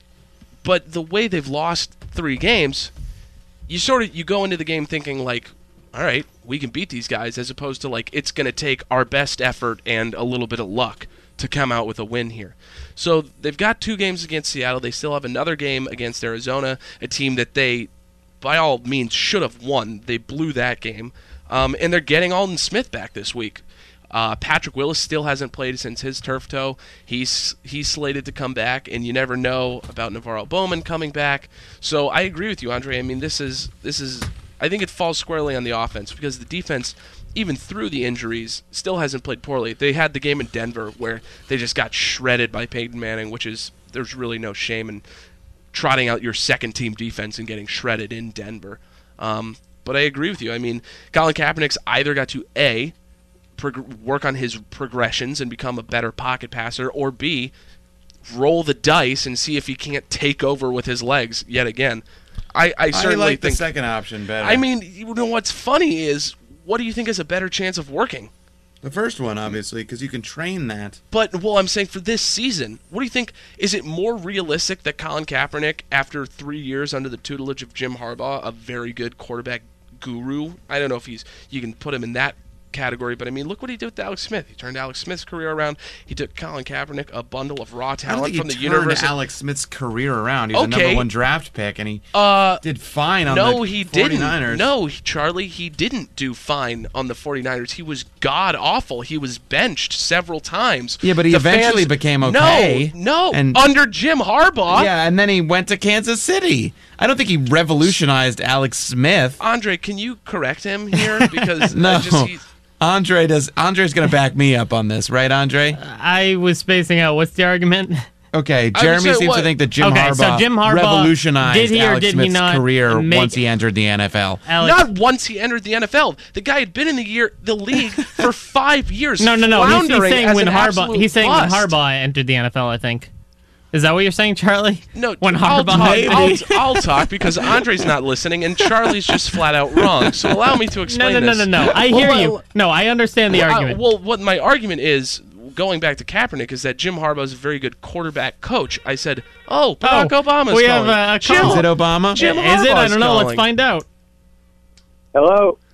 [SPEAKER 1] but the way they've lost three games, you sort of you go into the game thinking like, all right, we can beat these guys, as opposed to like it's going to take our best effort and a little bit of luck to come out with a win here. So they've got two games against Seattle. They still have another game against Arizona, a team that they, by all means, should have won. They blew that game. Um, and they're getting Aldon Smith back this week. Uh, Patrick Willis still hasn't played since his turf toe. He's he's slated to come back, and you never know about Navarro Bowman coming back. So I agree with you, Andre. I mean, this is this is I think it falls squarely on the offense, because the defense, even through the injuries, still hasn't played poorly. They had the game in Denver where they just got shredded by Peyton Manning, which is, there's really no shame in trotting out your second-team defense and getting shredded in Denver. Um, but I agree with you. I mean, Colin Kaepernick's either got to, A, prog- work on his progressions and become a better pocket passer, or B, roll the dice and see if he can't take over with his legs yet again. I, I certainly
[SPEAKER 2] I like
[SPEAKER 1] think
[SPEAKER 2] the second option better.
[SPEAKER 1] I mean, you know what's funny is, what do you think has a better chance of working?
[SPEAKER 2] the first one, obviously, because you can train that.
[SPEAKER 1] But, well, I'm saying for this season, what do you think? Is it more realistic that Colin Kaepernick, after three years under the tutelage of Jim Harbaugh, a very good quarterback guru, I don't know if he's you can put him in that category, but I mean, look what he did with Alex Smith. He turned Alex Smith's career around. He took Colin Kaepernick, a bundle of raw
[SPEAKER 2] I don't
[SPEAKER 1] talent
[SPEAKER 2] think
[SPEAKER 1] from
[SPEAKER 2] he
[SPEAKER 1] the
[SPEAKER 2] turned
[SPEAKER 1] University.
[SPEAKER 2] Alex Smith's career around. He was a
[SPEAKER 1] Okay.
[SPEAKER 2] number one draft pick, and he
[SPEAKER 1] Uh,
[SPEAKER 2] did fine on
[SPEAKER 1] no,
[SPEAKER 2] the
[SPEAKER 1] he
[SPEAKER 2] 49ers.
[SPEAKER 1] didn't. No, he- Charlie, he didn't do fine on the 49ers. He was god-awful. He was benched several times.
[SPEAKER 2] Yeah, but he
[SPEAKER 1] The
[SPEAKER 2] eventually
[SPEAKER 1] fans-
[SPEAKER 2] became okay.
[SPEAKER 1] No, no,
[SPEAKER 2] And-
[SPEAKER 1] under Jim Harbaugh.
[SPEAKER 2] Yeah, and then he went to Kansas City. I don't think he revolutionized Alex Smith.
[SPEAKER 1] Andre, can you correct him here? Because
[SPEAKER 2] No.
[SPEAKER 1] I just, he,
[SPEAKER 2] Andre does. Andre's going to back me up on this, right, Andre?
[SPEAKER 3] I was spacing out. What's the argument?
[SPEAKER 2] Okay,
[SPEAKER 1] I would
[SPEAKER 2] Jeremy
[SPEAKER 1] say
[SPEAKER 2] seems
[SPEAKER 1] what-
[SPEAKER 2] to think that Jim
[SPEAKER 3] Okay,
[SPEAKER 2] Harbaugh,
[SPEAKER 3] so Jim Harbaugh,
[SPEAKER 2] revolutionized
[SPEAKER 3] did he or
[SPEAKER 2] Alex
[SPEAKER 3] did he
[SPEAKER 2] Smith's
[SPEAKER 3] not
[SPEAKER 2] career
[SPEAKER 3] make-
[SPEAKER 2] once he entered the N F L.
[SPEAKER 3] Alex,
[SPEAKER 1] not once he entered the N F L. The guy had been in the year the league for five years.
[SPEAKER 3] no, no, no. He's, he's
[SPEAKER 1] floundering
[SPEAKER 3] saying
[SPEAKER 1] as
[SPEAKER 3] when
[SPEAKER 1] an
[SPEAKER 3] Harbaugh.
[SPEAKER 1] absolute
[SPEAKER 3] He's saying
[SPEAKER 1] bust.
[SPEAKER 3] when Harbaugh entered the N F L. I think. Is that what you're saying, Charlie?
[SPEAKER 1] No,
[SPEAKER 3] when
[SPEAKER 1] I'll
[SPEAKER 3] Harbaugh.
[SPEAKER 1] talk,
[SPEAKER 3] entered-
[SPEAKER 1] I'll, I'll talk because Andre's not listening and Charlie's just flat out wrong. So allow me to
[SPEAKER 3] no,
[SPEAKER 1] explain
[SPEAKER 3] no, no,
[SPEAKER 1] this.
[SPEAKER 3] no, no. I
[SPEAKER 1] Well,
[SPEAKER 3] hear
[SPEAKER 1] well,
[SPEAKER 3] you. No, I understand the
[SPEAKER 1] well,
[SPEAKER 3] argument.
[SPEAKER 1] I- well, what my argument is, going back to Kaepernick, is that Jim Harbaugh is a very good quarterback coach. I said, oh, Barack
[SPEAKER 3] Oh,
[SPEAKER 1] Obama's
[SPEAKER 3] we
[SPEAKER 1] calling.
[SPEAKER 3] have a
[SPEAKER 1] Jim,
[SPEAKER 3] call.
[SPEAKER 2] Is it Obama?
[SPEAKER 1] Jim
[SPEAKER 3] Is it? I
[SPEAKER 1] Harbaugh's
[SPEAKER 3] don't know. Let's
[SPEAKER 1] calling.
[SPEAKER 3] find out.
[SPEAKER 4] Hello.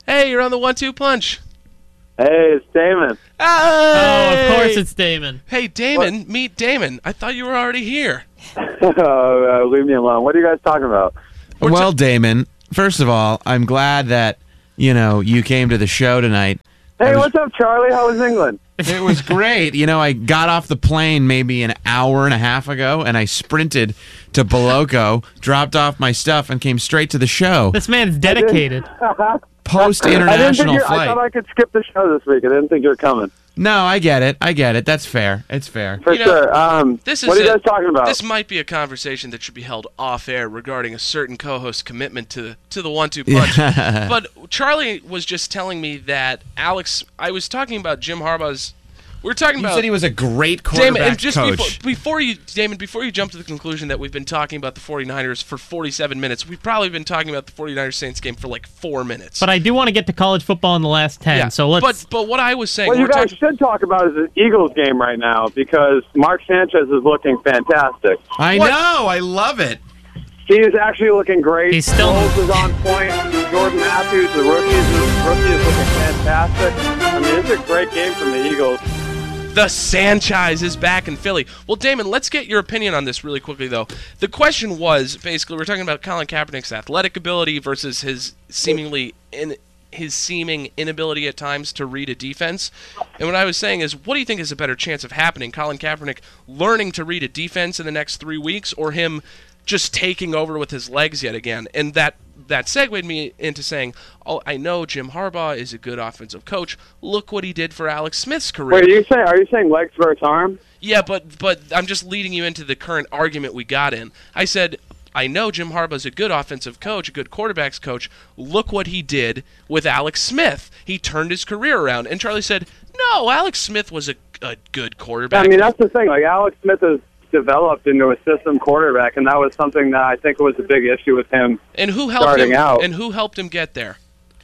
[SPEAKER 1] Hey, you're on the one two punch.
[SPEAKER 4] Hey, it's Damon.
[SPEAKER 1] Hey!
[SPEAKER 3] Oh, of course it's Damon.
[SPEAKER 1] Hey, Damon, what? Meet Damon. I thought you were already here.
[SPEAKER 4] uh, leave me alone. What are you guys talking about?
[SPEAKER 1] We're
[SPEAKER 2] well,
[SPEAKER 1] t-
[SPEAKER 2] Damon, first of all, I'm glad that, you know, you came to the show tonight.
[SPEAKER 4] Hey,
[SPEAKER 2] was,
[SPEAKER 4] what's up, Charlie? How was England?
[SPEAKER 2] It was great. You know, I got off the plane maybe an hour and a half ago, and I sprinted to Boloko, dropped off my stuff, and came straight to the show.
[SPEAKER 3] This man's dedicated.
[SPEAKER 2] Post
[SPEAKER 4] I, didn't think
[SPEAKER 2] international
[SPEAKER 4] you- I
[SPEAKER 2] flight.
[SPEAKER 4] thought I could skip the show this week. I didn't think you were coming.
[SPEAKER 2] No, I get it. I get it. That's fair. It's fair.
[SPEAKER 4] For
[SPEAKER 1] You know,
[SPEAKER 4] sure. Um,
[SPEAKER 1] This is
[SPEAKER 4] what are you
[SPEAKER 1] a-
[SPEAKER 4] guys talking about?
[SPEAKER 1] This might be a conversation that should be held off air regarding a certain co-host's commitment to to the one two punch. But Charlie was just telling me that Alex. I was talking about Jim Harbaugh's. We were talking
[SPEAKER 2] You
[SPEAKER 1] about.
[SPEAKER 2] said he was a great
[SPEAKER 1] Damon,
[SPEAKER 2] quarterback
[SPEAKER 1] and just
[SPEAKER 2] coach.
[SPEAKER 1] Before, before you, Damon, before you jump to the conclusion that we've been talking about the 49ers for forty-seven minutes, we've probably been talking about the 49ers Saints game for like four minutes.
[SPEAKER 3] But I do want to get to college football in the last ten,
[SPEAKER 1] yeah,
[SPEAKER 3] so let's...
[SPEAKER 1] But but what I was saying,
[SPEAKER 4] what you
[SPEAKER 1] we're
[SPEAKER 4] guys
[SPEAKER 1] talking,
[SPEAKER 4] should talk about is the Eagles game right now because Mark Sanchez is looking fantastic.
[SPEAKER 2] I
[SPEAKER 1] What?
[SPEAKER 2] know. I love it.
[SPEAKER 4] He is actually looking great.
[SPEAKER 3] He's still-
[SPEAKER 4] Foles is on point. Jordan Matthews, the rookie, is, rookie is looking fantastic. I mean, it's a great game from the Eagles.
[SPEAKER 1] The Sanchez is back in Philly. Well, Damon, let's get your opinion on this really quickly, though. The question was, basically, we're talking about Colin Kaepernick's athletic ability versus his seemingly in his seeming inability at times to read a defense. And what I was saying is, what do you think is a better chance of happening? Colin Kaepernick learning to read a defense in the next three weeks, or him just taking over with his legs yet again? And that that segued me into saying, oh, I know Jim Harbaugh is a good offensive coach. Look what he did for Alex Smith's career.
[SPEAKER 4] Wait, are you saying are you saying legs versus arm?
[SPEAKER 1] Yeah, but but I'm just leading you into the current argument we got in. I said, I know Jim Harbaugh's a good offensive coach, a good quarterbacks coach. Look what he did with Alex Smith. He turned his career around. And Charlie said, no, Alex Smith was a, a good quarterback.
[SPEAKER 4] I mean, that's the thing. Like Alex Smith is developed into a system quarterback, and that was something that I think was a big issue with him.
[SPEAKER 1] and who helped
[SPEAKER 4] starting
[SPEAKER 1] him?
[SPEAKER 4] out.
[SPEAKER 1] And who helped him get there?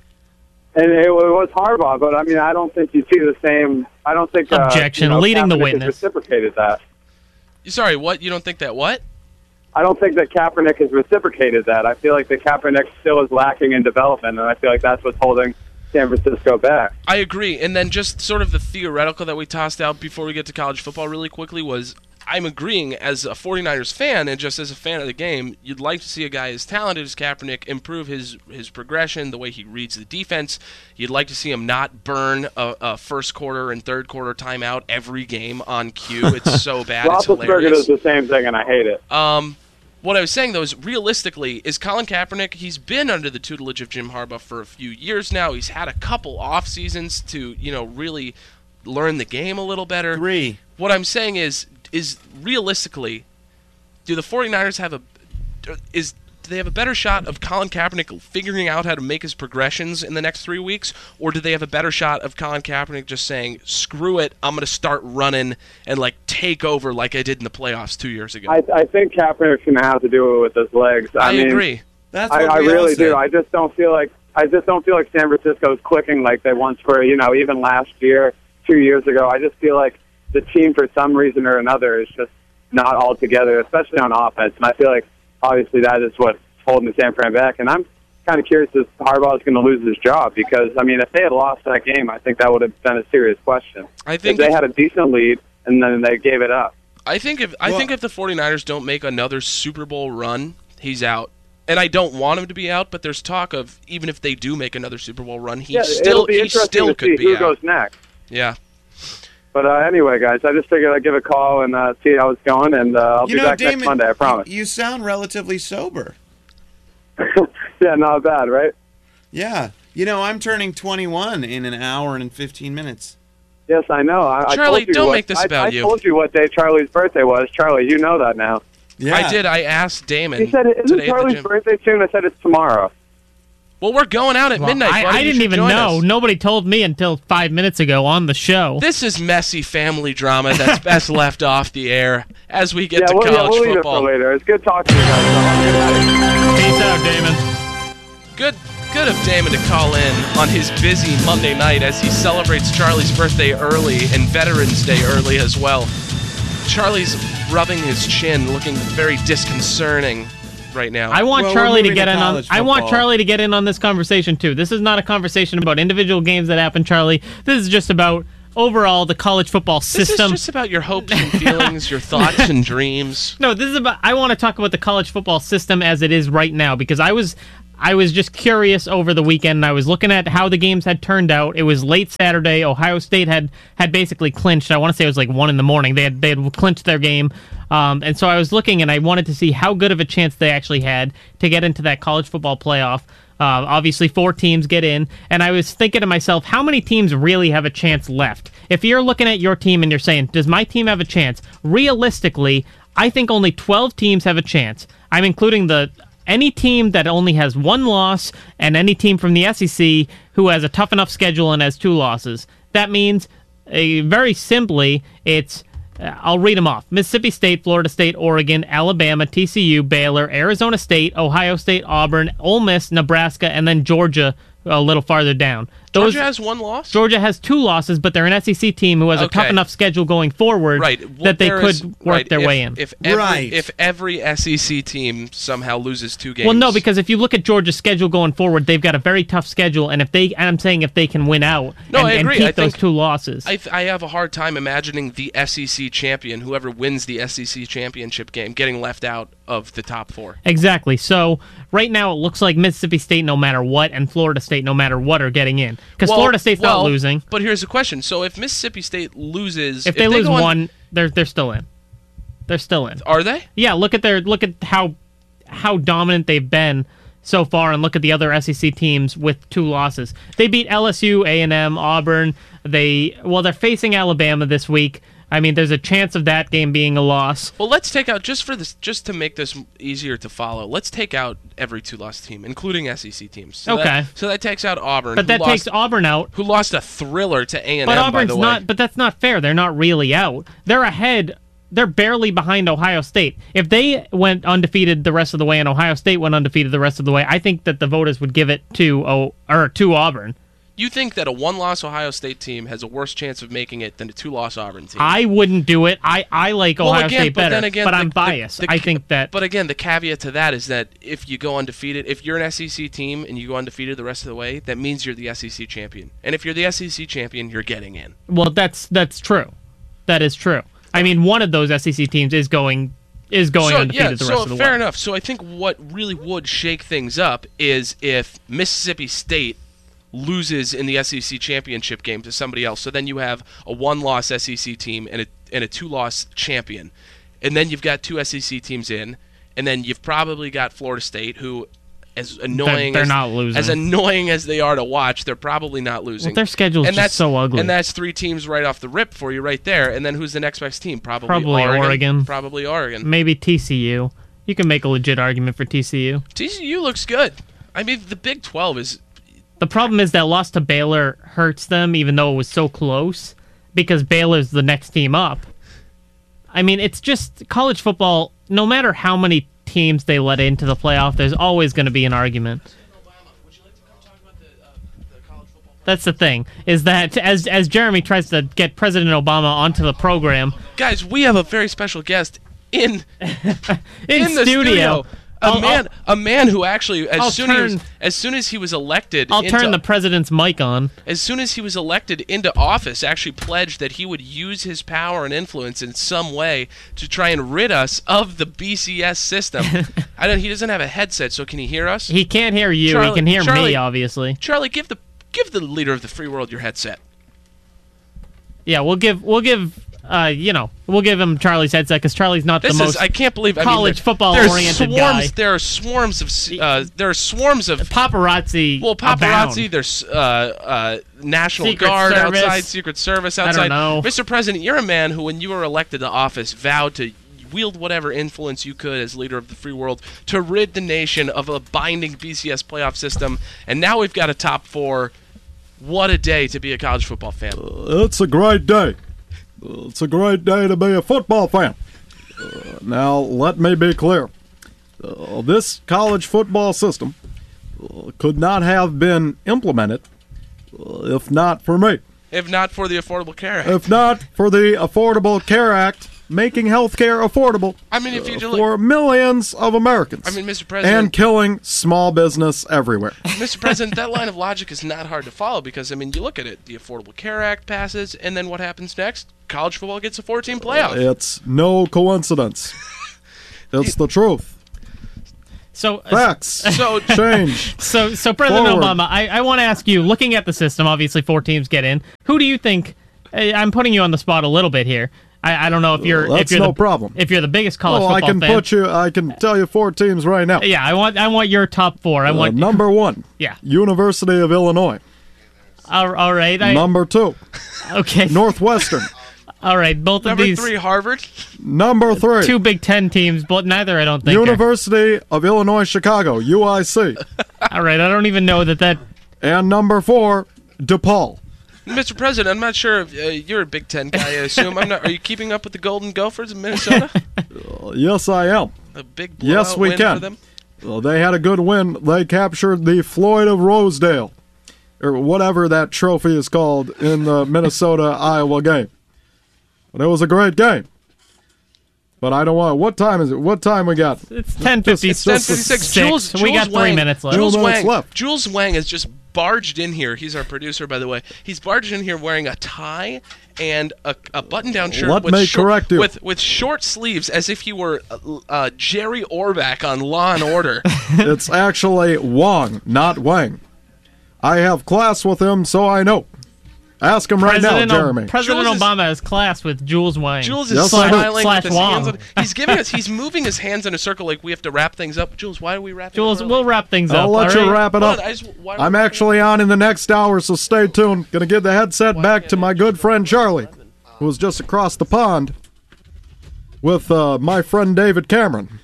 [SPEAKER 4] And it was Harbaugh, but I mean, I don't think you see the same. I don't think uh,
[SPEAKER 3] Objection.
[SPEAKER 4] you know,
[SPEAKER 3] Leading the
[SPEAKER 4] Kaepernick has
[SPEAKER 3] witness.
[SPEAKER 4] reciprocated that.
[SPEAKER 1] Sorry, what? You don't think that what?
[SPEAKER 4] I don't think that Kaepernick has reciprocated that. I feel like the Kaepernick still is lacking in development, and I feel like that's what's holding San Francisco back.
[SPEAKER 1] I agree. And then just sort of the theoretical that we tossed out before we get to college football really quickly was, I'm agreeing as a 49ers fan and just as a fan of the game, you'd like to see a guy as talented as Kaepernick improve his, his progression, the way he reads the defense. You'd like to see him not burn a, a first quarter and third quarter timeout every game on cue. It's so bad. It's
[SPEAKER 4] Roethlisberger
[SPEAKER 1] hilarious.
[SPEAKER 4] does the same thing, and I hate it.
[SPEAKER 1] Um, what I was saying, though, is realistically, is Colin Kaepernick, he's been under the tutelage of Jim Harbaugh for a few years now. He's had a couple off seasons to, you know, really learn the game a little better.
[SPEAKER 2] Three.
[SPEAKER 1] What I'm saying is, is realistically, do the 49ers have a is do they have a better shot of Colin Kaepernick figuring out how to make his progressions in the next three weeks, or do they have a better shot of Colin Kaepernick just saying, "Screw it, I'm going to start running and like take over like I did in the playoffs two years ago"?
[SPEAKER 4] I, I think Kaepernick's going to have to do it with his legs. I,
[SPEAKER 1] I
[SPEAKER 4] mean,
[SPEAKER 1] agree.
[SPEAKER 2] That's
[SPEAKER 4] I,
[SPEAKER 2] what
[SPEAKER 4] I
[SPEAKER 2] we all
[SPEAKER 4] really
[SPEAKER 2] said.
[SPEAKER 4] do. I just don't feel like I just don't feel like San Francisco's clicking like they once were. You know, even last year, two years ago, I just feel like the team, for some reason or another, is just not all together, especially on offense. And I feel like obviously that is what's holding the San Fran back. And I'm kind of curious if Harbaugh is going to lose his job because I mean, if they had lost that game, I think that would have been a serious question.
[SPEAKER 1] I think
[SPEAKER 4] if they
[SPEAKER 1] if-
[SPEAKER 4] had a decent lead and then they gave it up.
[SPEAKER 1] I think if I
[SPEAKER 2] Well-
[SPEAKER 1] think if the 49ers don't make another Super Bowl run, he's out. And I don't want him to be out, but there's talk of even if they do make another Super Bowl run, he
[SPEAKER 4] Yeah,
[SPEAKER 1] still
[SPEAKER 4] it'll be
[SPEAKER 1] he
[SPEAKER 4] interesting
[SPEAKER 1] still
[SPEAKER 4] to
[SPEAKER 1] could
[SPEAKER 4] see
[SPEAKER 1] be
[SPEAKER 4] who
[SPEAKER 1] out.
[SPEAKER 4] goes next.
[SPEAKER 1] Yeah.
[SPEAKER 4] But uh, anyway, guys, I just figured I'd give a call and uh, see how it's going, and uh, I'll
[SPEAKER 2] You
[SPEAKER 4] be
[SPEAKER 2] know,
[SPEAKER 4] back
[SPEAKER 2] Damon,
[SPEAKER 4] next Monday, I promise.
[SPEAKER 2] You sound relatively sober.
[SPEAKER 4] Yeah, not bad, right?
[SPEAKER 2] Yeah. You know, I'm turning twenty-one in an hour and fifteen minutes.
[SPEAKER 4] Yes, I know. I,
[SPEAKER 1] Charlie,
[SPEAKER 4] I told you
[SPEAKER 1] don't
[SPEAKER 4] what,
[SPEAKER 1] make this
[SPEAKER 4] I,
[SPEAKER 1] about
[SPEAKER 4] I
[SPEAKER 1] you.
[SPEAKER 4] told you what day Charlie's birthday was. Charlie, you know that now.
[SPEAKER 2] Yeah.
[SPEAKER 1] I did. I asked Damon
[SPEAKER 4] He said, isn't
[SPEAKER 1] today at the
[SPEAKER 4] Charlie's
[SPEAKER 1] gym.
[SPEAKER 4] birthday soon? I said, it's tomorrow.
[SPEAKER 1] Well, we're going out at
[SPEAKER 3] Well,
[SPEAKER 1] midnight.
[SPEAKER 3] I,
[SPEAKER 1] buddy.
[SPEAKER 3] I
[SPEAKER 1] You
[SPEAKER 3] didn't
[SPEAKER 1] should
[SPEAKER 3] even
[SPEAKER 1] join
[SPEAKER 3] know.
[SPEAKER 1] us.
[SPEAKER 3] Nobody told me until five minutes ago on the show.
[SPEAKER 1] This is messy family drama that's best left off the air as we get
[SPEAKER 4] Yeah,
[SPEAKER 1] to
[SPEAKER 4] we'll, yeah,
[SPEAKER 1] college
[SPEAKER 4] we'll leave it
[SPEAKER 1] football.
[SPEAKER 4] for later. It's good talking to you guys. So have a good night.
[SPEAKER 3] Peace out, Damon.
[SPEAKER 1] Good, good of Damon to call in on his busy Monday night as he celebrates Charlie's birthday early and Veterans Day early as well. Charlie's rubbing his chin, looking very disconcerting right now.
[SPEAKER 3] I want
[SPEAKER 2] Well,
[SPEAKER 3] Charlie
[SPEAKER 2] we're
[SPEAKER 3] to
[SPEAKER 2] moving
[SPEAKER 3] get
[SPEAKER 2] to
[SPEAKER 3] in on.
[SPEAKER 2] college
[SPEAKER 3] I want
[SPEAKER 2] football.
[SPEAKER 3] Charlie to get in on this conversation too. This is not a conversation about individual games that happen, Charlie. This is just about overall the college football
[SPEAKER 1] this
[SPEAKER 3] system.
[SPEAKER 1] is just about your hopes and feelings, your thoughts and dreams.
[SPEAKER 3] No, this is about. I want to talk about the college football system as it is right now because I was, I was just curious over the weekend. And I was looking at how the games had turned out. It was late Saturday. Ohio State had had basically clinched. I want to say it was like one in the morning. They had they had clinched their game, um, and so I was looking and I wanted to see how good of a chance they actually had to get into that college football playoff. Uh, obviously, four teams get in, and I was thinking to myself, how many teams really have a chance left? If you're looking at your team and you're saying, does my team have a chance? Realistically, I think only twelve teams have a chance. I'm including the any team that only has one loss and any team from the S E C who has a tough enough schedule and has two losses. That means, uh, very simply, it's Uh, I'll read them off. Mississippi State, Florida State, Oregon, Alabama, T C U, Baylor, Arizona State, Ohio State, Auburn, Ole Miss, Nebraska, and then Georgia a little farther down. Those,
[SPEAKER 1] Georgia has one loss?
[SPEAKER 3] Georgia has two losses, but they're an S E C team who has a
[SPEAKER 1] Okay.
[SPEAKER 3] tough enough schedule going forward
[SPEAKER 1] Right. Well,
[SPEAKER 3] that they
[SPEAKER 1] there
[SPEAKER 3] could
[SPEAKER 1] is-
[SPEAKER 3] work
[SPEAKER 1] right.
[SPEAKER 3] their
[SPEAKER 1] if,
[SPEAKER 3] way in.
[SPEAKER 1] If every,
[SPEAKER 2] Right.
[SPEAKER 1] if every S E C team somehow loses two games.
[SPEAKER 3] Well, no, because if you look at Georgia's schedule going forward, they've got a very tough schedule, and if they, and I'm saying if they can win out
[SPEAKER 1] No,
[SPEAKER 3] and,
[SPEAKER 1] I
[SPEAKER 3] and
[SPEAKER 1] agree.
[SPEAKER 3] keep
[SPEAKER 1] I
[SPEAKER 3] those
[SPEAKER 1] think-
[SPEAKER 3] two losses.
[SPEAKER 1] I, th- I have a hard time imagining the S E C champion, whoever wins the S E C championship game, getting left out of the top four.
[SPEAKER 3] Exactly. So right now it looks like Mississippi State, no matter what, and Florida State, no matter what, are getting in because
[SPEAKER 1] Well-
[SPEAKER 3] Florida State's
[SPEAKER 1] well,
[SPEAKER 3] not losing.
[SPEAKER 1] But here's the question: so if Mississippi State loses,
[SPEAKER 3] If they lose
[SPEAKER 1] go on-
[SPEAKER 3] one, they're they're still in. They're still in.
[SPEAKER 1] are they?
[SPEAKER 3] Yeah. Look at their look at how how dominant they've been so far, and look at the other S E C teams with two losses. They beat L S U, A and M, Auburn. They well, they're facing Alabama this week. I mean, there's a chance of that game being a loss.
[SPEAKER 1] Well, let's take out just for this, just to make this easier to follow. Let's take out every two-loss team, including S E C teams. So
[SPEAKER 3] Okay.
[SPEAKER 1] That, so that takes out Auburn,
[SPEAKER 3] But
[SPEAKER 1] who
[SPEAKER 3] that
[SPEAKER 1] lost,
[SPEAKER 3] takes Auburn out.
[SPEAKER 1] who lost a thriller to A and
[SPEAKER 3] But
[SPEAKER 1] M. By
[SPEAKER 3] Auburn's
[SPEAKER 1] the way,
[SPEAKER 3] not. But that's not fair. They're not really out. They're ahead. They're barely behind Ohio State. If they went undefeated the rest of the way and Ohio State went undefeated the rest of the way, I think that the voters would give it to oh, or to Auburn.
[SPEAKER 1] You think that a one-loss Ohio State team has a worse chance of making it than a two-loss Auburn team?
[SPEAKER 3] I wouldn't do it. I, I like
[SPEAKER 1] Well,
[SPEAKER 3] Ohio
[SPEAKER 1] again,
[SPEAKER 3] State
[SPEAKER 1] but
[SPEAKER 3] better,
[SPEAKER 1] then again,
[SPEAKER 3] but
[SPEAKER 1] the-
[SPEAKER 3] I'm
[SPEAKER 1] the-
[SPEAKER 3] biased.
[SPEAKER 1] the-
[SPEAKER 3] I think that.
[SPEAKER 1] But again, the caveat to that is that if you go undefeated, if you're an S E C team and you go undefeated the rest of the way, that means you're the S E C champion. And if you're the S E C champion, you're getting in.
[SPEAKER 3] Well, that's that's true. That is true. I mean, one of those S E C teams is going is going
[SPEAKER 1] so,
[SPEAKER 3] undefeated
[SPEAKER 1] yeah,
[SPEAKER 3] the
[SPEAKER 1] so
[SPEAKER 3] rest of the
[SPEAKER 1] fair
[SPEAKER 3] way.
[SPEAKER 1] enough. So I think what really would shake things up is if Mississippi State loses in the S E C championship game to somebody else. So then you have a one-loss S E C team and a and a two-loss champion, and then you've got two S E C teams in, and then you've probably got Florida State, who, as annoying
[SPEAKER 3] they're
[SPEAKER 1] as,
[SPEAKER 3] not losing.
[SPEAKER 1] as annoying as they are to watch, they're probably not losing.
[SPEAKER 3] Well, their schedule's
[SPEAKER 1] and
[SPEAKER 3] just
[SPEAKER 1] that's,
[SPEAKER 3] so ugly.
[SPEAKER 1] And that's three teams right off the rip for you right there. And then who's the next best team? Probably,
[SPEAKER 3] Probably
[SPEAKER 1] Oregon.
[SPEAKER 3] Oregon.
[SPEAKER 1] Probably Oregon.
[SPEAKER 3] Maybe T C U. You can make a legit argument for T C U.
[SPEAKER 1] T C U looks good. I mean, the Big twelve is...
[SPEAKER 3] The problem is that loss to Baylor hurts them, even though it was so close, because Baylor's the next team up. I mean, it's just college football, no matter how many teams they let into the playoff, there's always going to be an argument. That's the thing, is that as as Jeremy tries to get President Obama onto the program,
[SPEAKER 1] Guys, we have a very special guest in
[SPEAKER 3] in,
[SPEAKER 1] in the
[SPEAKER 3] studio,
[SPEAKER 1] A
[SPEAKER 3] I'll-
[SPEAKER 1] man, a man who actually, as
[SPEAKER 3] I'll
[SPEAKER 1] soon as
[SPEAKER 3] turn-
[SPEAKER 1] as soon as he was elected,
[SPEAKER 3] I'll
[SPEAKER 1] into,
[SPEAKER 3] turn the president's mic on.
[SPEAKER 1] as soon as he was elected into office, actually pledged that he would use his power and influence in some way to try and rid us of the B C S system. I don't. He doesn't have a headset, so can he hear us?
[SPEAKER 3] He can't hear you.
[SPEAKER 1] Charlie-
[SPEAKER 3] he can hear
[SPEAKER 1] Charlie-
[SPEAKER 3] me, obviously.
[SPEAKER 1] Charlie, give the give the leader of the free world your headset.
[SPEAKER 3] Yeah, we'll give we'll give uh you know we'll give him Charlie's headset because Charlie's not
[SPEAKER 1] This
[SPEAKER 3] the
[SPEAKER 1] is
[SPEAKER 3] most
[SPEAKER 1] I can't believe I
[SPEAKER 3] college
[SPEAKER 1] mean, there-
[SPEAKER 3] football
[SPEAKER 1] there's
[SPEAKER 3] oriented
[SPEAKER 1] swarms,
[SPEAKER 3] guy.
[SPEAKER 1] There are swarms of uh, there are swarms of
[SPEAKER 3] paparazzi.
[SPEAKER 1] well
[SPEAKER 3] abound.
[SPEAKER 1] paparazzi. There's uh, uh, National
[SPEAKER 3] Secret
[SPEAKER 1] Guard
[SPEAKER 3] Service.
[SPEAKER 1] outside, Secret Service
[SPEAKER 3] I
[SPEAKER 1] outside.
[SPEAKER 3] don't know.
[SPEAKER 1] Mister President, you're a man who, when you were elected to office, vowed to wield whatever influence you could as leader of the free world to rid the nation of a binding B C S playoff system. And now we've got a top four. What a day to be a college football fan.
[SPEAKER 5] It's a great day. It's a great day to be a football fan. Uh, now, let me be clear. Uh, this college football system uh, could not have been implemented uh, if not for me.
[SPEAKER 1] If not for the Affordable Care Act.
[SPEAKER 5] If not for the Affordable Care Act making healthcare affordable
[SPEAKER 1] I mean, if you do
[SPEAKER 5] for millions of Americans.
[SPEAKER 1] I mean, Mister President,
[SPEAKER 5] and killing small business everywhere.
[SPEAKER 1] Mister President, that line of logic is not hard to follow because I mean, you look at it: the Affordable Care Act passes, and then what happens next? College football gets a four-team playoff.
[SPEAKER 5] It's no coincidence. It's the truth.
[SPEAKER 3] So
[SPEAKER 5] Facts.
[SPEAKER 1] So
[SPEAKER 5] Change.
[SPEAKER 3] So, so President
[SPEAKER 5] Forward.
[SPEAKER 3] Obama, I, I want to ask you, looking at the system, obviously four teams get in. Who do you think? I- I'm putting you on the spot a little bit here. I, I don't know if you're
[SPEAKER 5] Well,
[SPEAKER 3] if
[SPEAKER 5] that's
[SPEAKER 3] you're
[SPEAKER 5] no
[SPEAKER 3] the,
[SPEAKER 5] problem.
[SPEAKER 3] if you're the biggest college
[SPEAKER 5] Oh, I
[SPEAKER 3] football
[SPEAKER 5] can
[SPEAKER 3] fan.
[SPEAKER 5] put you. I can tell you four teams right now.
[SPEAKER 3] Yeah, I want I want your top four. I
[SPEAKER 5] Uh,
[SPEAKER 3] want
[SPEAKER 5] number one.
[SPEAKER 3] Yeah.
[SPEAKER 5] University of Illinois.
[SPEAKER 3] All, all right. I,
[SPEAKER 5] Number two.
[SPEAKER 3] okay.
[SPEAKER 5] Northwestern.
[SPEAKER 3] All right. Both
[SPEAKER 1] number
[SPEAKER 3] of these
[SPEAKER 1] three, Harvard.
[SPEAKER 5] Number three.
[SPEAKER 3] two Big Ten teams, but neither I don't think. are-
[SPEAKER 5] University of Illinois Chicago. U I C.
[SPEAKER 3] All right. I don't even know that that.
[SPEAKER 5] And number four. DePaul.
[SPEAKER 1] Mister President, I'm not sure if uh, you're a Big Ten guy. I assume. I'm not. Are you keeping up with the Golden Gophers of Minnesota?
[SPEAKER 5] Uh, yes, I am.
[SPEAKER 1] A big blowout
[SPEAKER 5] Yes, we
[SPEAKER 1] win
[SPEAKER 5] can.
[SPEAKER 1] for them.
[SPEAKER 5] Well, they had a good win. They captured the Floyd of Rosedale, or whatever that trophy is called, in the Minnesota-Iowa game. But it was a great game. But I don't want. What time is it? What time we got?
[SPEAKER 3] It's ten fifty
[SPEAKER 1] It's ten fifty-six. Jules,
[SPEAKER 3] We got
[SPEAKER 1] Jules
[SPEAKER 3] three
[SPEAKER 1] Wang,
[SPEAKER 3] minutes left.
[SPEAKER 1] Jules
[SPEAKER 5] Two minutes
[SPEAKER 1] Wang,
[SPEAKER 5] left.
[SPEAKER 1] Jules Wang has just barged in here. He's our producer, by the way. He's barged in here wearing a tie and a, a button-down shirt
[SPEAKER 5] Let
[SPEAKER 1] with,
[SPEAKER 5] me
[SPEAKER 1] short,
[SPEAKER 5] correct you.
[SPEAKER 1] with with short sleeves, as if he were uh, uh, Jerry Orbach on Law and Order.
[SPEAKER 5] It's actually Wong, not Wang. I have class with him, so I know. Ask him right
[SPEAKER 3] President,
[SPEAKER 5] now,
[SPEAKER 3] O-
[SPEAKER 5] Jeremy.
[SPEAKER 3] President
[SPEAKER 1] Jules is-
[SPEAKER 3] Obama has class with Jules Wang.
[SPEAKER 1] Jules is
[SPEAKER 5] Yes, I do.
[SPEAKER 1] smiling
[SPEAKER 3] Slash
[SPEAKER 1] with his
[SPEAKER 3] Wong.
[SPEAKER 1] hands on. He's giving us. He's moving his hands in a circle like we have to wrap things up. Jules, why are we wrapping?
[SPEAKER 3] Jules,
[SPEAKER 1] up early?
[SPEAKER 3] we'll wrap things
[SPEAKER 5] I'll
[SPEAKER 3] up.
[SPEAKER 5] let
[SPEAKER 3] all
[SPEAKER 5] you
[SPEAKER 3] right?
[SPEAKER 5] wrap it
[SPEAKER 1] Hold
[SPEAKER 5] up.
[SPEAKER 1] on, I just- why are we
[SPEAKER 5] I'm
[SPEAKER 1] wrapping
[SPEAKER 5] actually on in the next hour, so stay tuned. Gonna give the headset back to my good friend Charlie, who was just across the pond with uh, my friend David Cameron.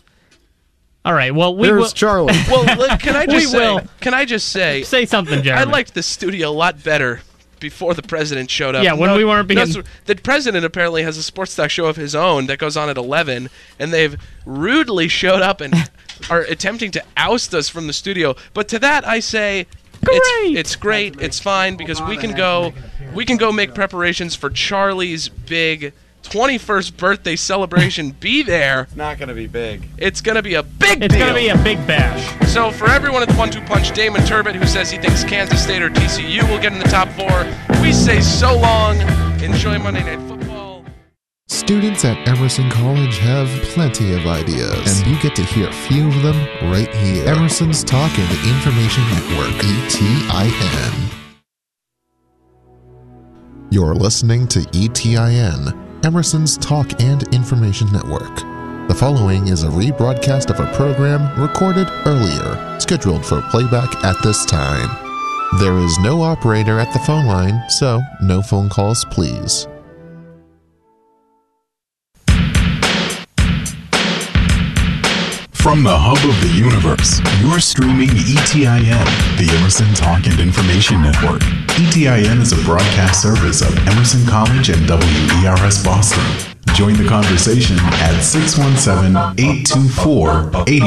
[SPEAKER 3] All right. Well, we
[SPEAKER 5] Here's
[SPEAKER 3] will
[SPEAKER 5] Charlie.
[SPEAKER 1] Well, look, can I
[SPEAKER 3] We
[SPEAKER 1] just say?
[SPEAKER 3] will.
[SPEAKER 1] Can I just say?
[SPEAKER 3] say something,
[SPEAKER 1] I
[SPEAKER 3] Jeremy.
[SPEAKER 1] liked the studio a lot better before the president showed up.
[SPEAKER 3] Yeah, when we weren't being-
[SPEAKER 1] no, the president apparently has a sports talk show of his own that goes on at eleven, and they've rudely showed up and are attempting to oust us from the studio. But to that, I say,
[SPEAKER 3] Great.
[SPEAKER 1] it's it's great, it's fine because we can go, we can go make preparations for Charlie's big twenty-first birthday celebration. Be there.
[SPEAKER 2] It's not going to be big.
[SPEAKER 1] It's gonna be a big
[SPEAKER 3] It's
[SPEAKER 1] deal.
[SPEAKER 3] gonna be a big bash.
[SPEAKER 1] So for everyone at the one two Punch, Damon Turbot, who says he thinks Kansas State or T C U will get in the top four, we say so long. Enjoy Monday Night Football.
[SPEAKER 6] Students at Emerson College have plenty of ideas, and you get to hear a few of them right here. Emerson's Talk and Information Network, E T I N. You're listening to E T I N, Emerson's Talk and Information Network. The following is a rebroadcast of a program recorded earlier, scheduled for playback at this time. There is no operator at the phone line, so no phone calls, please.
[SPEAKER 7] From the hub of the universe, you're streaming E T I N, the Emerson Talk and Information Network. E T I N is a broadcast service of Emerson College and W E R S Boston. Join the conversation at six one seven, eight two four, eight